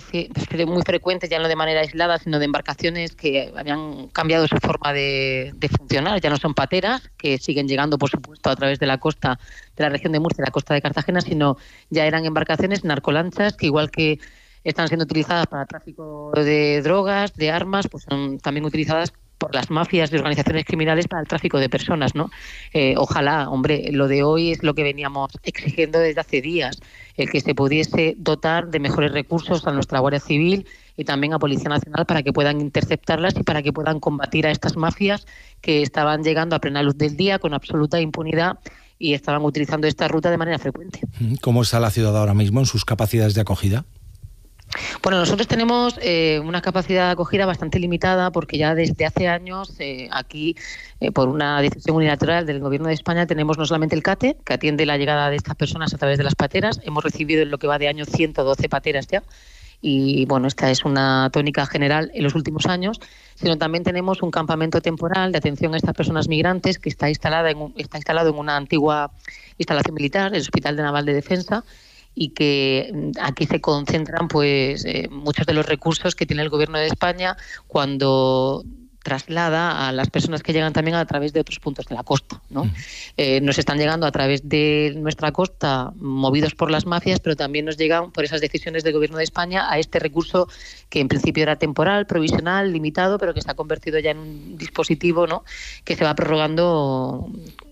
muy frecuente, ya no de manera aislada, sino de embarcaciones que habían cambiado su forma de funcionar. Ya no son pateras, que siguen llegando, por supuesto, a través de la costa de la región de Murcia, la costa de Cartagena, sino ya eran embarcaciones narcolanchas que, igual que están siendo utilizadas para tráfico de drogas, de armas, pues son también utilizadas por las mafias de organizaciones criminales para el tráfico de personas, ¿no? Ojalá, hombre, lo de hoy es lo que veníamos exigiendo desde hace días, el que se pudiese dotar de mejores recursos a nuestra Guardia Civil y también a Policía Nacional para que puedan interceptarlas y para que puedan combatir a estas mafias que estaban llegando a plena luz del día con absoluta impunidad y estaban utilizando esta ruta de manera frecuente. ¿Cómo está la ciudad ahora mismo en sus capacidades de acogida? Bueno, nosotros tenemos una capacidad de acogida bastante limitada porque ya desde hace años aquí, por una decisión unilateral del Gobierno de España, tenemos no solamente el CATE, que atiende la llegada de estas personas a través de las pateras. Hemos recibido en lo que va de año 112 pateras ya. Y bueno, esta es una tónica general en los últimos años, sino también tenemos un campamento temporal de atención a estas personas migrantes que está instalado en una antigua instalación militar, el Hospital Naval de Defensa, y que aquí se concentran pues muchos de los recursos que tiene el Gobierno de España cuando traslada a las personas que llegan también a través de otros puntos de la costa, ¿no? Nos están llegando a través de nuestra costa movidos por las mafias, pero también nos llegan por esas decisiones del Gobierno de España a este recurso que en principio era temporal, provisional, limitado, pero que se ha convertido ya en un dispositivo, ¿no?, que se va prorrogando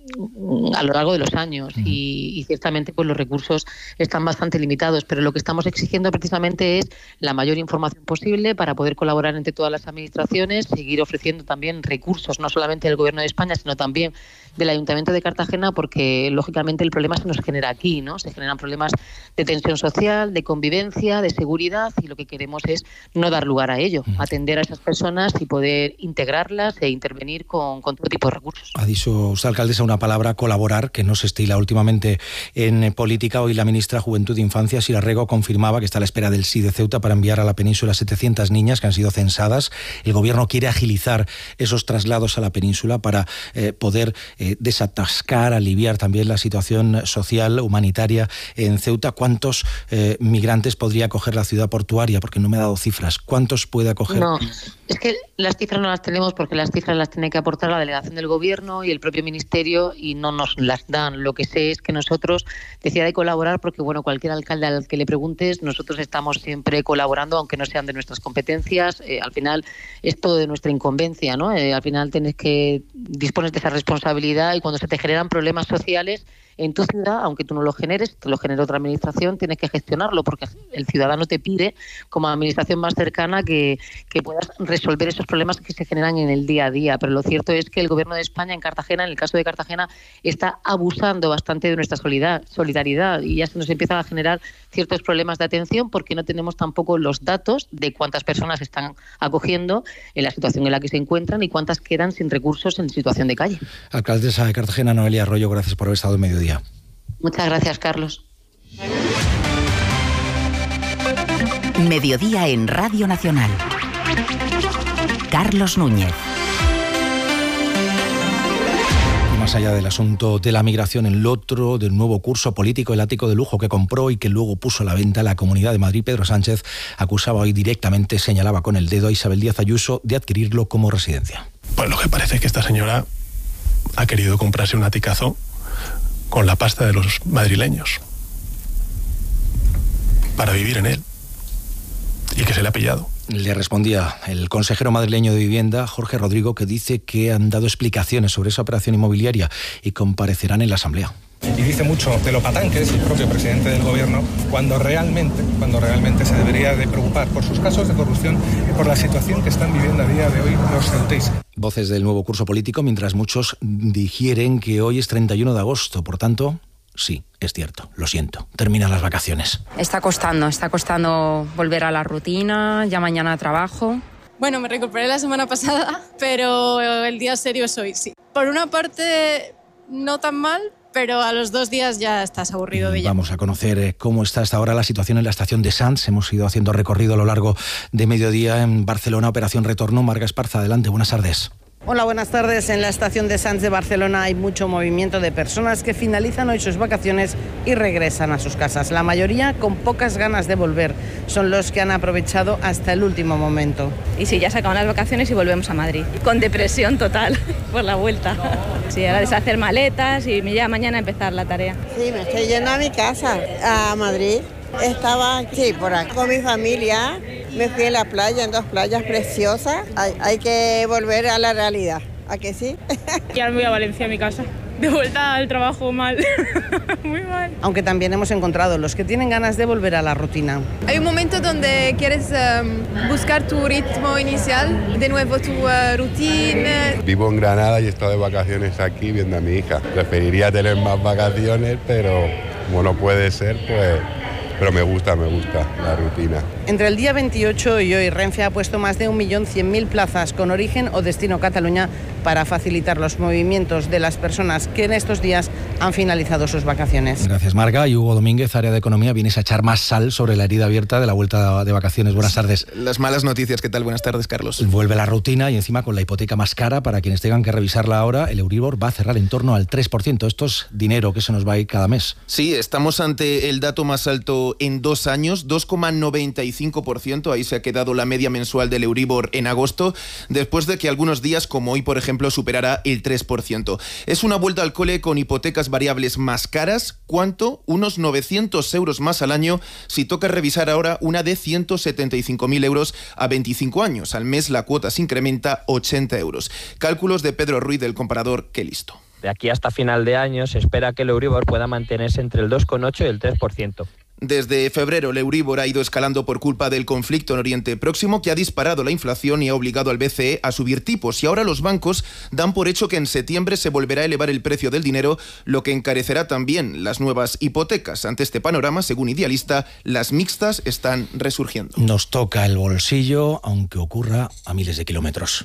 a lo largo de los años y ciertamente pues los recursos están bastante limitados, pero lo que estamos exigiendo precisamente es la mayor información posible para poder colaborar entre todas las administraciones, seguir ofreciendo también recursos, no solamente del Gobierno de España, sino también del Ayuntamiento de Cartagena, porque lógicamente el problema se nos genera aquí, ¿no? Se generan problemas de tensión social, de convivencia, de seguridad, y lo que queremos es no dar lugar a ello, atender a esas personas y poder integrarlas e intervenir con todo tipo de recursos. Ha dicho usted, alcaldesa, una palabra, colaborar, que no se estila últimamente en política. Hoy la ministra de Juventud e Infancia, Sira Rego, confirmaba que está a la espera del sí de Ceuta para enviar a la península 700 niñas que han sido censadas. El Gobierno quiere agilizar esos traslados a la península para poder desatascar, aliviar también la situación social, humanitaria en Ceuta. ¿Cuántos migrantes podría acoger la ciudad portuaria? Porque no me ha dado cifras. ¿Cuántos puede acoger? No, es que las cifras no las tenemos porque las cifras las tiene que aportar la delegación del Gobierno y el propio Ministerio y no nos las dan. Lo que sé es que nosotros decía de colaborar porque, bueno, cualquier alcalde al que le preguntes, nosotros estamos siempre colaborando, aunque no sean de nuestras competencias. Al final es todo de nuestra incumbencia, ¿no? Al final tienes que dispones de esa responsabilidad y cuando se te generan problemas sociales en tu ciudad, aunque tú no lo generes, te lo genera otra administración, tienes que gestionarlo porque el ciudadano te pide como administración más cercana que puedas resolver esos problemas que se generan en el día a día. Pero lo cierto es que el Gobierno de España en Cartagena, en el caso de Cartagena, está abusando bastante de nuestra solidaridad y ya se nos empiezan a generar ciertos problemas de atención porque no tenemos tampoco los datos de cuántas personas están acogiendo en la situación en la que se encuentran y cuántas quedan sin recursos en situación de calle. Alcaldesa de Cartagena, Noelia Arroyo, gracias por haber estado en Mediodía. Muchas gracias, Carlos. Mediodía en Radio Nacional. Carlos Núñez. Más allá del asunto de la migración, el otro del nuevo curso político, el ático de lujo que compró y que luego puso a la venta la Comunidad de Madrid, Pedro Sánchez acusaba hoy directamente, señalaba con el dedo a Isabel Díaz Ayuso de adquirirlo como residencia. Pues lo que parece es que esta señora ha querido comprarse un aticazo con la pasta de los madrileños. para vivir en él y que se le ha pillado. Le respondía el consejero madrileño de Vivienda, Jorge Rodrigo, que dice que han dado explicaciones sobre esa operación inmobiliaria y comparecerán en la Asamblea. Y dice mucho de lo patán que es el propio presidente del gobierno cuando realmente se debería de preocupar por sus casos de corrupción y por la situación que están viviendo a día de hoy los ceutíes. Voces del nuevo curso político, mientras muchos digieren que hoy es 31 de agosto, por tanto... Sí, es cierto, lo siento. Terminan las vacaciones. Está costando volver a la rutina, ya mañana trabajo. Bueno, me recuperé la semana pasada, pero el día serio es hoy, sí. Por una parte, no tan mal, pero a los 2 días ya estás aburrido de ella. Vamos a conocer cómo está hasta ahora la situación en la estación de Sants. Hemos ido haciendo recorrido a lo largo de mediodía en Barcelona, Operación Retorno. Marga Esparza, adelante, buenas tardes. Hola, buenas tardes. En la estación de Sants de Barcelona hay mucho movimiento de personas que finalizan hoy sus vacaciones y regresan a sus casas. La mayoría con pocas ganas de volver. Son los que han aprovechado hasta el último momento. Y sí, ya se acaban las vacaciones y volvemos a Madrid. Con depresión total por la vuelta. Sí, ahora deshacer maletas y ya mañana empezar la tarea. Sí, me estoy yendo a mi casa, a Madrid. Estaba, por aquí con mi familia. Me fui a la playa, en 2 playas preciosas. Hay que volver a la realidad, ¿a que sí? Ya me voy a Valencia, a mi casa. De vuelta al trabajo mal, muy mal. Aunque también hemos encontrado los que tienen ganas de volver a la rutina. Hay un momento donde quieres buscar tu ritmo inicial, de nuevo tu rutina. Vivo en Granada y he estado de vacaciones aquí viendo a mi hija. Preferiría tener más vacaciones, pero como no puede ser, pues... Pero me gusta la rutina. Entre el día 28 y hoy, Renfe ha puesto más de 1.100.000 plazas con origen o destino Cataluña para facilitar los movimientos de las personas que en estos días han finalizado sus vacaciones. Gracias, Marga. Y Hugo Domínguez, área de Economía, vienes a echar más sal sobre la herida abierta de la vuelta de vacaciones. Buenas tardes. Las malas noticias, ¿qué tal? Buenas tardes, Carlos. Vuelve la rutina y encima con la hipoteca más cara, para quienes tengan que revisarla ahora, el Euribor va a cerrar en torno al 3%. Esto es dinero que se nos va a ir cada mes. Sí, estamos ante el dato más alto en 2 años, 2,95%. Ahí se ha quedado la media mensual del Euribor en agosto, después de que algunos días, como hoy, por ejemplo, superará el 3%. Es una vuelta al cole con hipotecas variables más caras. ¿Cuánto? Unos 900 euros más al año si toca revisar ahora una de 175.000 euros a 25 años. Al mes la cuota se incrementa 80 euros. Cálculos de Pedro Ruiz del comparador Qué Listo. De aquí hasta final de año se espera que el Euribor pueda mantenerse entre el 2,8 y el 3%. Desde febrero, el Euribor ha ido escalando por culpa del conflicto en Oriente Próximo, que ha disparado la inflación y ha obligado al BCE a subir tipos. Y ahora los bancos dan por hecho que en septiembre se volverá a elevar el precio del dinero, lo que encarecerá también las nuevas hipotecas. Ante este panorama, según Idealista, las mixtas están resurgiendo. Nos toca el bolsillo, aunque ocurra a miles de kilómetros.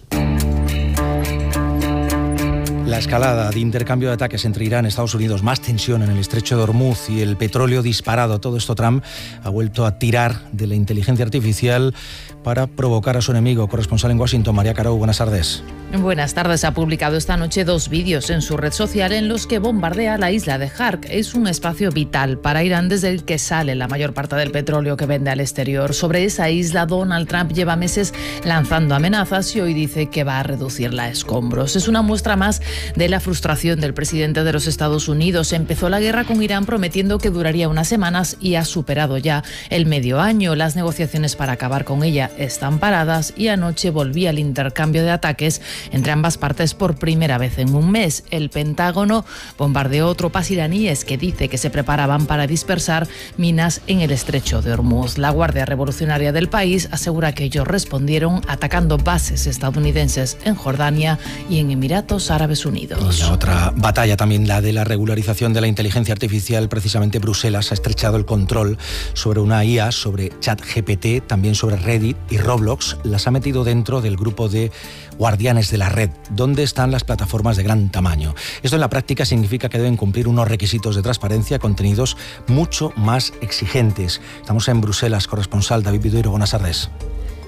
La escalada de intercambio de ataques entre Irán y Estados Unidos, más tensión en el estrecho de Hormuz y el petróleo disparado. Todo esto Trump ha vuelto a tirar de la inteligencia artificial para provocar a su enemigo. Corresponsal en Washington, María Caro, buenas tardes. Buenas tardes. Ha publicado esta noche 2 vídeos en su red social en los que bombardea la isla de Hark. Es un espacio vital para Irán desde el que sale la mayor parte del petróleo que vende al exterior. Sobre esa isla, Donald Trump lleva meses lanzando amenazas y hoy dice que va a reducirla a escombros. Es una muestra más de la frustración del presidente de los Estados Unidos. Empezó la guerra con Irán prometiendo que duraría unas semanas y ha superado ya el medio año. Las negociaciones para acabar con ella están paradas y anoche volvía el intercambio de ataques entre ambas partes por primera vez en un mes. El Pentágono bombardeó tropas iraníes que dice que se preparaban para dispersar minas en el estrecho de Hormuz. La Guardia Revolucionaria del país asegura que ellos respondieron atacando bases estadounidenses en Jordania y en Emiratos Árabes Unidos. Y la otra batalla también, la de la regularización de la inteligencia artificial. Precisamente Bruselas ha estrechado el control sobre una IA, sobre ChatGPT, también sobre Reddit y Roblox. Las ha metido dentro del grupo de guardianes de la red, donde están las plataformas de gran tamaño. Esto en la práctica significa que deben cumplir unos requisitos de transparencia, contenidos mucho más exigentes. Estamos en Bruselas, corresponsal David Vidueiro, buenas tardes.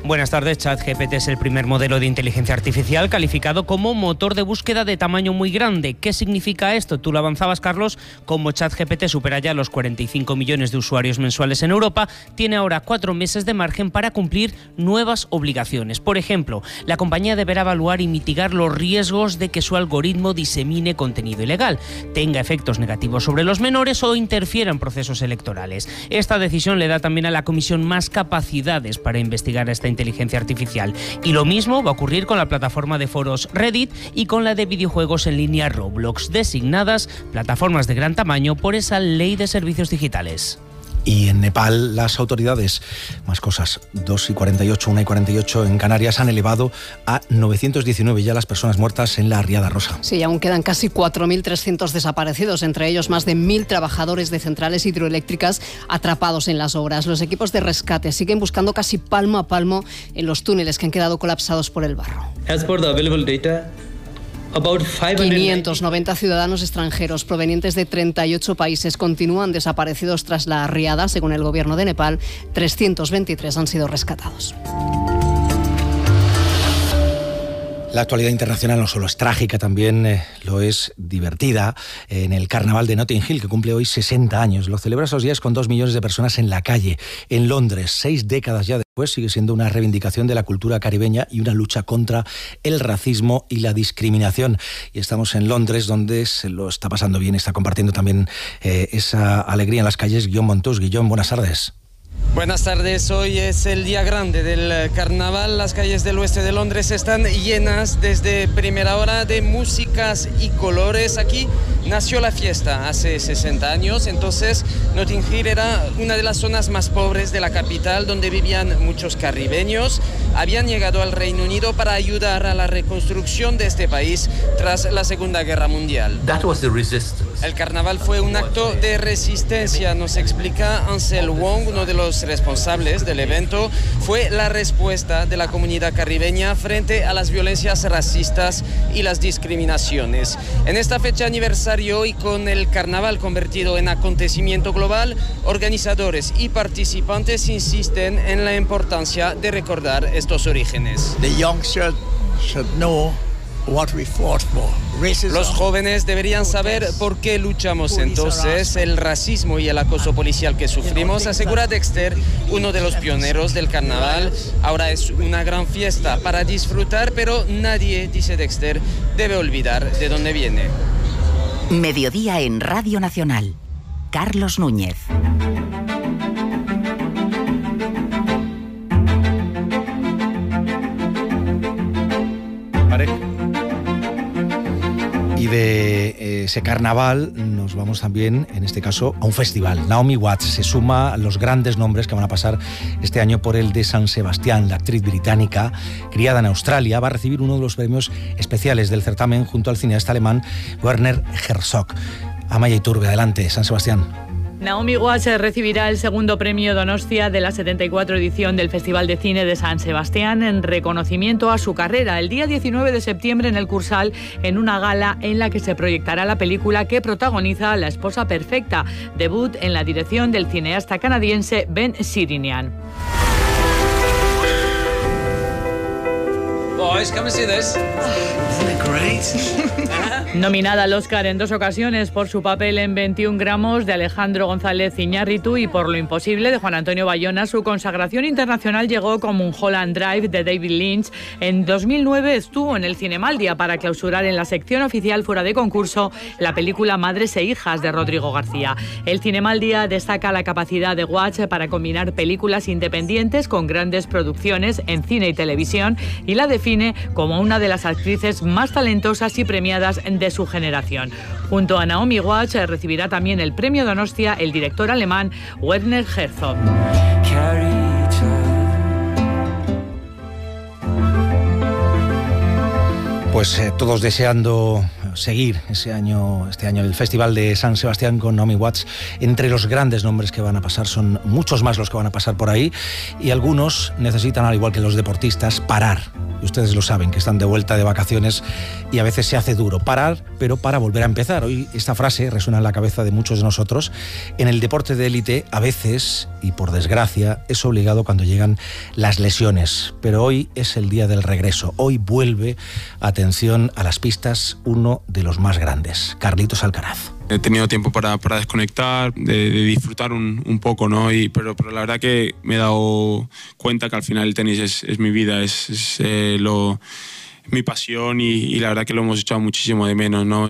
Buenas tardes. ChatGPT es el primer modelo de inteligencia artificial calificado como motor de búsqueda de tamaño muy grande. ¿Qué significa esto? Tú lo avanzabas, Carlos. Como ChatGPT supera ya los 45 millones de usuarios mensuales en Europa, tiene ahora 4 meses de margen para cumplir nuevas obligaciones. Por ejemplo, la compañía deberá evaluar y mitigar los riesgos de que su algoritmo disemine contenido ilegal, tenga efectos negativos sobre los menores o interfiera en procesos electorales. Esta decisión le da también a la Comisión más capacidades para investigar esta inteligencia artificial. Y lo mismo va a ocurrir con la plataforma de foros Reddit y con la de videojuegos en línea Roblox, designadas plataformas de gran tamaño por esa ley de servicios digitales. Y en Nepal las autoridades, más cosas, 2:48, 1:48 en Canarias, han elevado a 919 ya las personas muertas en la riada rosa. Sí, aún quedan casi 4.300 desaparecidos, entre ellos más de 1.000 trabajadores de centrales hidroeléctricas atrapados en las obras. Los equipos de rescate siguen buscando casi palmo a palmo en los túneles que han quedado colapsados por el barro. As per the available data, 590 ciudadanos extranjeros provenientes de 38 países continúan desaparecidos tras la riada. Según el gobierno de Nepal, 323 han sido rescatados. La actualidad internacional no solo es trágica, también lo es divertida. En el carnaval de Notting Hill, que cumple hoy 60 años, lo celebra esos días con 2 millones de personas en la calle. En Londres, 6 décadas ya después, sigue siendo una reivindicación de la cultura caribeña y una lucha contra el racismo y la discriminación. Y estamos en Londres, donde se lo está pasando bien, está compartiendo también esa alegría en las calles. Guillaume Montus. Guillaume, buenas tardes. Buenas tardes, hoy es el día grande del carnaval. Las calles del oeste de Londres están llenas desde primera hora de músicas y colores. Aquí nació la fiesta hace 60 años, entonces Notting Hill era una de las zonas más pobres de la capital, donde vivían muchos caribeños. Habían llegado al Reino Unido para ayudar a la reconstrucción de este país tras la Segunda Guerra Mundial. El carnaval fue un acto de resistencia, nos explica Ansel Wong, uno de los responsables del evento. Fue la respuesta de la comunidad caribeña frente a las violencias racistas y las discriminaciones. En esta fecha aniversario y con el carnaval convertido en acontecimiento global, organizadores y participantes insisten en la importancia de recordar estos orígenes. The young should know what we fought for. Los jóvenes deberían saber por qué luchamos entonces el racismo y el acoso policial que sufrimos, asegura Dexter, uno de los pioneros del carnaval. Ahora es una gran fiesta para disfrutar, pero nadie, dice Dexter, debe olvidar de dónde viene. Mediodía en Radio Nacional. Carlos Núñez. Y de ese carnaval nos vamos también, en este caso, a un festival. Naomi Watts se suma a los grandes nombres que van a pasar este año por el de San Sebastián. La actriz británica, criada en Australia, va a recibir uno de los premios especiales del certamen junto al cineasta alemán Werner Herzog. Amaya Iturbe, adelante, San Sebastián. Naomi Watts recibirá el segundo premio Donostia de la 74 edición del Festival de Cine de San Sebastián en reconocimiento a su carrera el día 19 de septiembre en el Cursal, en una gala en la que se proyectará la película que protagoniza La esposa perfecta, debut en la dirección del cineasta canadiense Ben Sirinian. Boys, come and see this. Isn't it great? Nominada al Oscar en 2 ocasiones por su papel en 21 gramos de Alejandro González Iñárritu y por Lo imposible de Juan Antonio Bayona, su consagración internacional llegó con Mulholland Drive de David Lynch. En 2009 estuvo en el Cinemaldia para clausurar en la sección oficial fuera de concurso la película Madres e hijas de Rodrigo García. El Cinemaldia destaca la capacidad de Watts para combinar películas independientes con grandes producciones en cine y televisión y la define como una de las actrices más talentosas y premiadas de su generación. Junto a Naomi Watts recibirá también el premio Donostia el director alemán Werner Herzog. Pues todos deseando seguir este año el Festival de San Sebastián con Naomi Watts. Entre los grandes nombres que van a pasar, son muchos más los que van a pasar por ahí, y algunos necesitan, al igual que los deportistas, parar Y ustedes lo saben, que están de vuelta de vacaciones y a veces se hace duro parar, pero para volver a empezar. Hoy esta frase resuena en la cabeza de muchos de nosotros. En el deporte de élite, a veces, y por desgracia, es obligado cuando llegan las lesiones. Pero hoy es el día del regreso. Hoy vuelve, atención, a las pistas uno de los más grandes, Carlitos Alcaraz. He tenido tiempo para desconectar, de disfrutar un poco, ¿no? Pero la verdad que me he dado cuenta que al final el tenis es mi vida, es mi pasión y la verdad que lo hemos echado muchísimo de menos, ¿no?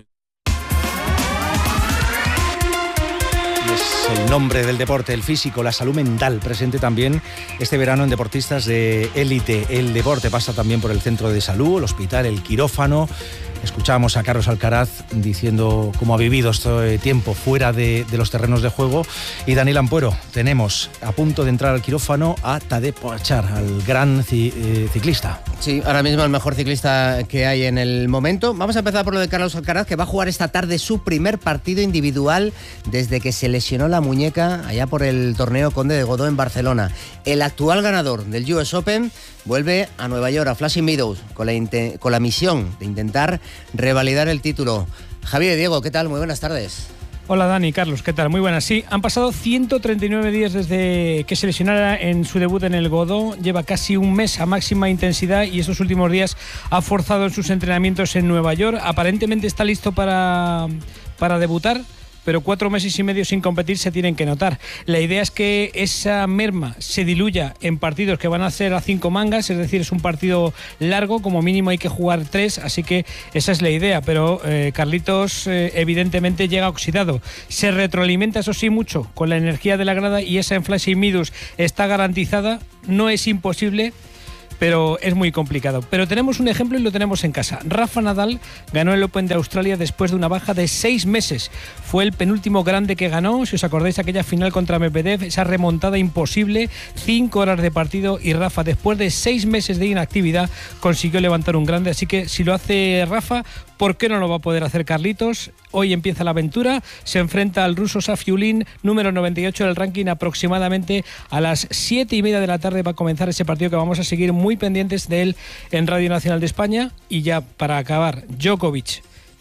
Es el nombre del deporte, el físico, la salud mental, presente también este verano en deportistas de élite. El deporte pasa también por el centro de salud, el hospital, el quirófano. Escuchábamos a Carlos Alcaraz diciendo cómo ha vivido este tiempo fuera de los terrenos de juego. Y Daniel Ampuero, tenemos a punto de entrar al quirófano a Tadej Pogačar, al gran ciclista. Sí, ahora mismo el mejor ciclista que hay en el momento. Vamos a empezar por lo de Carlos Alcaraz, que va a jugar esta tarde su primer partido individual desde que se lesionó la muñeca allá por el torneo Conde de Godó en Barcelona. El actual ganador del US Open vuelve a Nueva York, a Flushing Meadows, con la misión de intentar revalidar el título. Javier, Diego, ¿qué tal? Muy buenas tardes. Hola Dani, Carlos, ¿qué tal? Muy buenas. Sí, han pasado 139 días desde que se lesionara en su debut en el Godó. Lleva casi un mes a máxima intensidad y estos últimos días ha forzado en sus entrenamientos en Nueva York. Aparentemente está listo para debutar, pero 4 meses y medio sin competir se tienen que notar. La idea es que esa merma se diluya en partidos que van a ser a 5 mangas, es decir, es un partido largo, como mínimo hay que jugar 3, así que esa es la idea, pero Carlitos evidentemente llega oxidado. Se retroalimenta, eso sí, mucho con la energía de la grada y esa en Flushing Meadows está garantizada, no es imposible, pero es muy complicado. Pero tenemos un ejemplo y lo tenemos en casa. Rafa Nadal ganó el Open de Australia después de una baja de 6 meses. Fue el penúltimo grande que ganó, si os acordáis, aquella final contra Medvedev, esa remontada imposible, 5 horas de partido, y Rafa, después de 6 meses de inactividad, consiguió levantar un grande. Así que si lo hace Rafa, ¿por qué no lo va a poder hacer Carlitos? Hoy empieza la aventura, se enfrenta al ruso Safiullin, número 98 del ranking. Aproximadamente a las 7:30 de la tarde va a comenzar ese partido que vamos a seguir muy pendientes de él en Radio Nacional de España. Y ya para acabar, Djokovic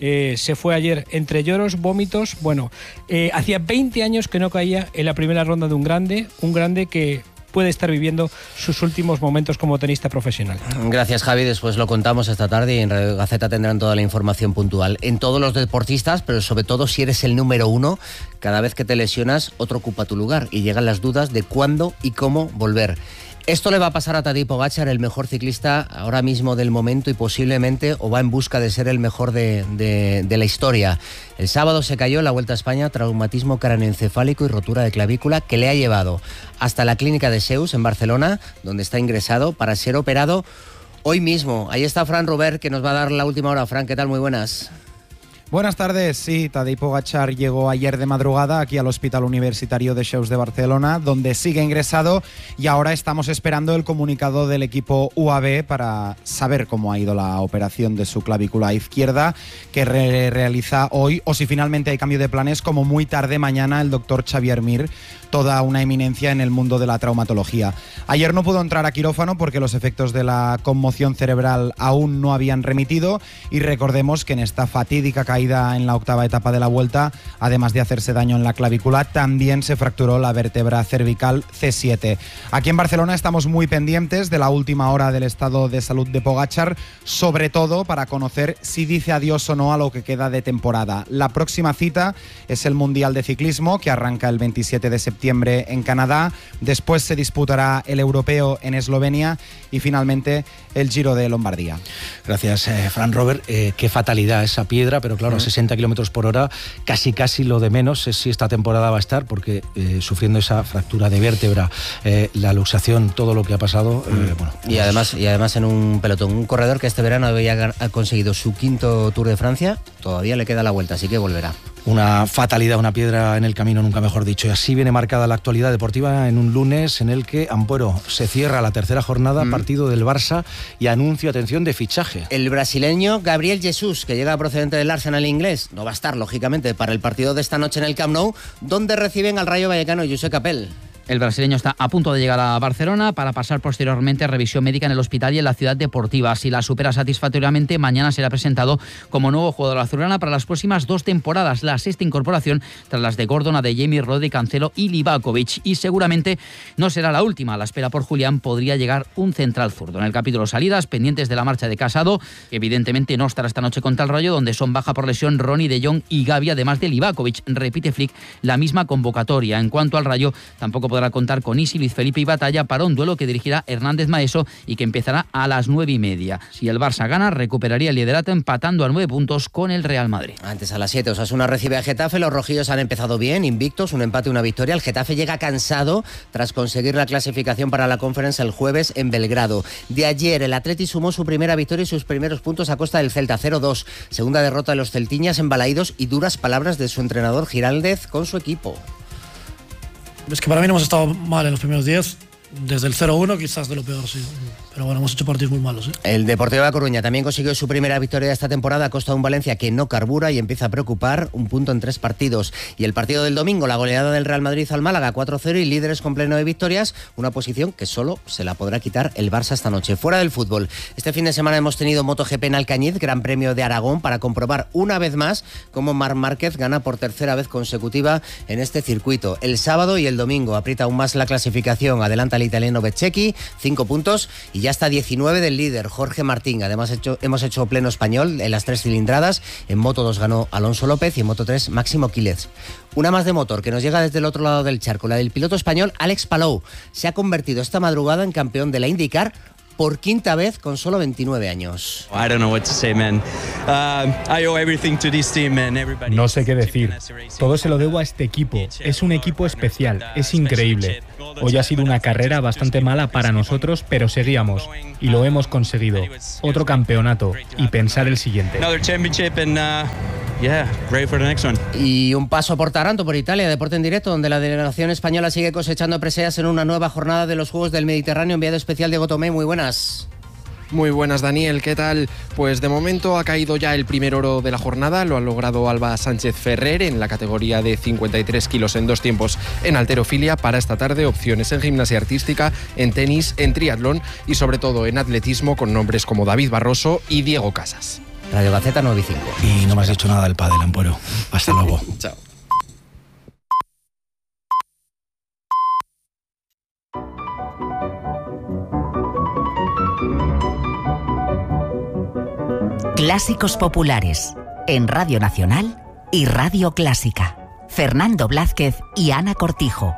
se fue ayer entre lloros, vómitos. Bueno, hacía 20 años que no caía en la primera ronda de un grande que puede estar viviendo sus últimos momentos como tenista profesional. Gracias, Javi. Después lo contamos esta tarde y en Radio Gaceta tendrán toda la información puntual. En todos los deportistas, pero sobre todo si eres el número 1, cada vez que te lesionas, otro ocupa tu lugar y llegan las dudas de cuándo y cómo volver. Esto le va a pasar a Tadej Pogačar, el mejor ciclista ahora mismo del momento y posiblemente o va en busca de ser el mejor de la historia. El sábado se cayó en la Vuelta a España, traumatismo craneoencefálico y rotura de clavícula que le ha llevado hasta la clínica de Seus en Barcelona, donde está ingresado para ser operado hoy mismo. Ahí está Fran Robert, que nos va a dar la última hora. Fran, ¿qué tal? Muy buenas. Buenas tardes. Sí, Tadej Pogačar llegó ayer de madrugada aquí al Hospital Universitario de Seus de Barcelona, donde sigue ingresado, y ahora estamos esperando el comunicado del equipo UAB para saber cómo ha ido la operación de su clavícula izquierda, que realiza hoy, o si finalmente hay cambio de planes, como muy tarde mañana, el doctor Xavier Mir, toda una eminencia en el mundo de la traumatología. Ayer no pudo entrar a quirófano porque los efectos de la conmoción cerebral aún no habían remitido, y recordemos que en esta fatídica caída en la octava etapa de la Vuelta, además de hacerse daño en la clavícula, también se fracturó la vértebra cervical C7. Aquí en Barcelona estamos muy pendientes de la última hora del estado de salud de Pogačar, sobre todo para conocer si dice adiós o no a lo que queda de temporada. La próxima cita es el Mundial de Ciclismo, que arranca el 27 de septiembre en Canadá, después se disputará el Europeo en Eslovenia y finalmente el Giro de Lombardía. Gracias, Fran Robert. Qué fatalidad esa piedra, pero claro, a 60 kilómetros por hora, casi lo de menos es si esta temporada va a estar, porque sufriendo esa fractura de vértebra, la luxación, todo lo que ha pasado. Bueno, y además en un pelotón, un corredor que este verano había conseguido su 5º Tour de Francia, todavía le queda la vuelta, así que volverá. Una fatalidad, una piedra en el camino, nunca mejor dicho. Y así viene marcada la actualidad deportiva en un lunes en el que, Ampuero, se cierra la tercera jornada, partido del Barça y anuncio, atención, de fichaje. El brasileño Gabriel Jesús, que llega procedente del Arsenal inglés, no va a estar, lógicamente, para el partido de esta noche en el Camp Nou, donde reciben al Rayo Vallecano y Josep Capel. El brasileño está a punto de llegar a Barcelona para pasar posteriormente revisión médica en el hospital y en la ciudad deportiva. Si la supera satisfactoriamente, mañana será presentado como nuevo jugador azulgrana para las próximas 2 temporadas, la 6ª incorporación tras las de Gordon, Adeyemi, Rodri, Cancelo y Livakovic. Y seguramente no será la última. A la espera por Julián podría llegar un central zurdo. En el capítulo salidas, pendientes de la marcha de Casado, que evidentemente no estará esta noche contra el Rayo, donde son baja por lesión Ronny, De Jong y Gavi, además de Livakovic. Repite Flick la misma convocatoria. En cuanto al Rayo, tampoco podrá contar con Isi, Luis Felipe y Batalla para un duelo que dirigirá Hernández Maeso y que empezará a las 9:30. Si el Barça gana, recuperaría el liderato empatando a 9 puntos con el Real Madrid. Antes a las 7, Osasuna recibe a Getafe. Los rojillos han empezado bien, invictos, un empate, una victoria. El Getafe llega cansado tras conseguir la clasificación para la Conference el jueves en Belgrado. De ayer, el Atleti sumó su primera victoria y sus primeros puntos a costa del Celta, 0-2. Segunda derrota de los celtiñas en Balaídos y duras palabras de su entrenador Giraldez con su equipo. Es que para mí no hemos estado mal en los primeros 10, desde el 0-1 quizás de lo peor, sí. Pero bueno, hemos hecho partidos muy malos, ¿eh? El Deportivo de La Coruña también consiguió su primera victoria de esta temporada a costa de un Valencia que no carbura y empieza a preocupar, un punto en 3 partidos. Y el partido del domingo, la goleada del Real Madrid al Málaga, 4-0 y líderes con pleno de victorias, una posición que solo se la podrá quitar el Barça esta noche. Fuera del fútbol, este fin de semana hemos tenido MotoGP en Alcañiz, Gran Premio de Aragón, para comprobar una vez más cómo Marc Márquez gana por tercera vez consecutiva en este circuito. El sábado y el domingo aprieta aún más la clasificación, adelanta el italiano Bezzecchi, 5 puntos y ya está 19 del líder, Jorge Martín. Además hemos hecho pleno español en las 3 cilindradas. En Moto 2 ganó Alonso López y en Moto 3 Máximo Quílez. Una más de motor que nos llega desde el otro lado del charco, la del piloto español Alex Palou. Se ha convertido esta madrugada en campeón de la IndyCar por 5ª vez con solo 29 años. No sé qué decir. Todo se lo debo a este equipo. Es un equipo especial, es increíble. Hoy ha sido una carrera bastante mala para nosotros, pero seguíamos y lo hemos conseguido. Otro campeonato y pensar el siguiente. Y un paso por Taranto, por Italia, deporte en directo, donde la delegación española sigue cosechando preseas en una nueva jornada de los Juegos del Mediterráneo. Enviado especial Diego Tomé, muy buenas. Muy buenas, Daniel, ¿qué tal? Pues de momento ha caído ya el primer oro de la jornada, lo ha logrado Alba Sánchez Ferrer en la categoría de 53 kilos en 2 tiempos en halterofilia. Para esta tarde, opciones en gimnasia artística, en tenis, en triatlón y sobre todo en atletismo con nombres como David Barroso y Diego Casas. Radio Gaceta 9 y 5. Y no me has dicho nada del pádel, Ampuero. Hasta luego. Chao. Clásicos populares en Radio Nacional y Radio Clásica. Fernando Blázquez y Ana Cortijo.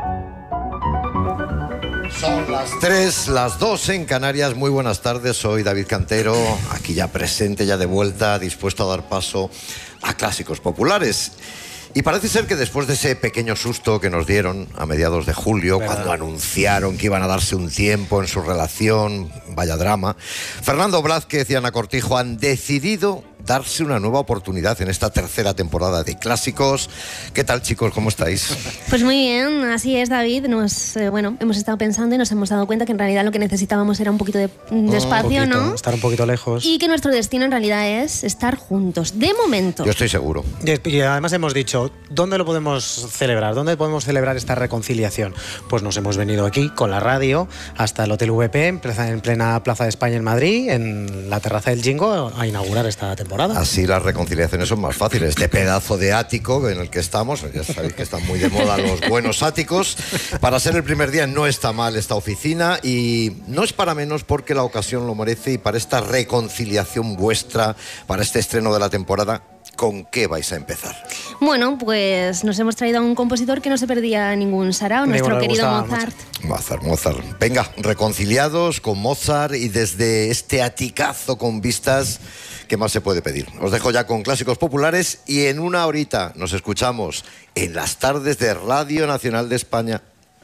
Son las 3, las 2 en Canarias. Muy buenas tardes, soy David Cantero, aquí ya presente, ya de vuelta, dispuesto a dar paso a Clásicos populares. Y parece ser que después de ese pequeño susto que nos dieron a mediados de julio, cuando anunciaron que iban a darse un tiempo en su relación, vaya drama, Fernando Blázquez y Ana Cortijo han decidido darse una nueva oportunidad en esta tercera temporada de Clásicos. ¿Qué tal, chicos? ¿Cómo estáis? Pues muy bien, así es, David. Hemos estado pensando y nos hemos dado cuenta que en realidad lo que necesitábamos era un poquito de espacio, ¿no? Estar un poquito lejos. Y que nuestro destino en realidad es estar juntos, de momento. Yo estoy seguro. Y además hemos dicho, ¿dónde lo podemos celebrar? ¿Dónde podemos celebrar esta reconciliación? Pues nos hemos venido aquí con la radio hasta el Hotel VP, en plena Plaza de España en Madrid, en la terraza del Jingo, a inaugurar esta temporada. Así las reconciliaciones son más fáciles. Este pedazo de ático en el que estamos, ya sabéis que están muy de moda los buenos áticos. Para ser el primer día no está mal esta oficina y no es para menos porque la ocasión lo merece y para esta reconciliación vuestra, para este estreno de la temporada, ¿con qué vais a empezar? Bueno, pues nos hemos traído a un compositor que no se perdía ningún sarao, nuestro querido Mozart. Mozart. Venga, reconciliados con Mozart y desde este aticazo con vistas, ¿qué más se puede pedir? Os dejo ya con Clásicos populares y en una horita nos escuchamos en las tardes de Radio Nacional de España.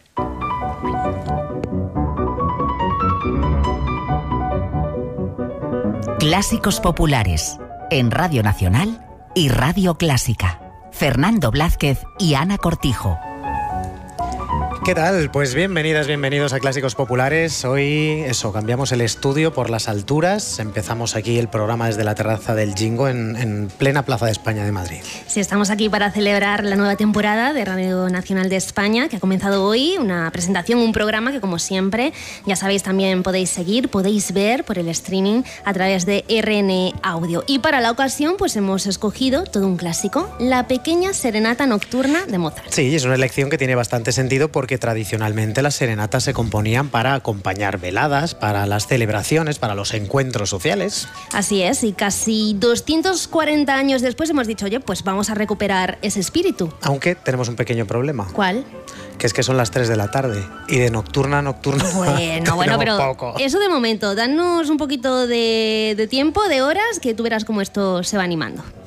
Clásicos populares en Radio Nacional y Radio Clásica. Fernando Blázquez y Ana Cortijo. ¿Qué tal? Pues bienvenidas, bienvenidos a Clásicos Populares. Hoy, cambiamos el estudio por las alturas. Empezamos aquí el programa desde la terraza del Jingo en plena Plaza de España de Madrid. Sí, estamos aquí para celebrar la nueva temporada de Radio Nacional de España, que ha comenzado hoy. Una presentación, un programa que, como siempre, ya sabéis, también podéis seguir, podéis ver por el streaming a través de RN Audio. Y para la ocasión, pues hemos escogido todo un clásico, La pequeña serenata nocturna de Mozart. Sí, es una elección que tiene bastante sentido porque tradicionalmente las serenatas se componían para acompañar veladas, para las celebraciones, para los encuentros sociales. Así es, y casi 240 años después hemos dicho, oye, pues vamos a recuperar ese espíritu. Aunque tenemos un pequeño problema. ¿Cuál? Que es que son las 3 de la tarde y de nocturna a nocturna. Bueno, pero poco. Eso de momento, danos un poquito de tiempo, de horas, que tú verás cómo esto se va animando.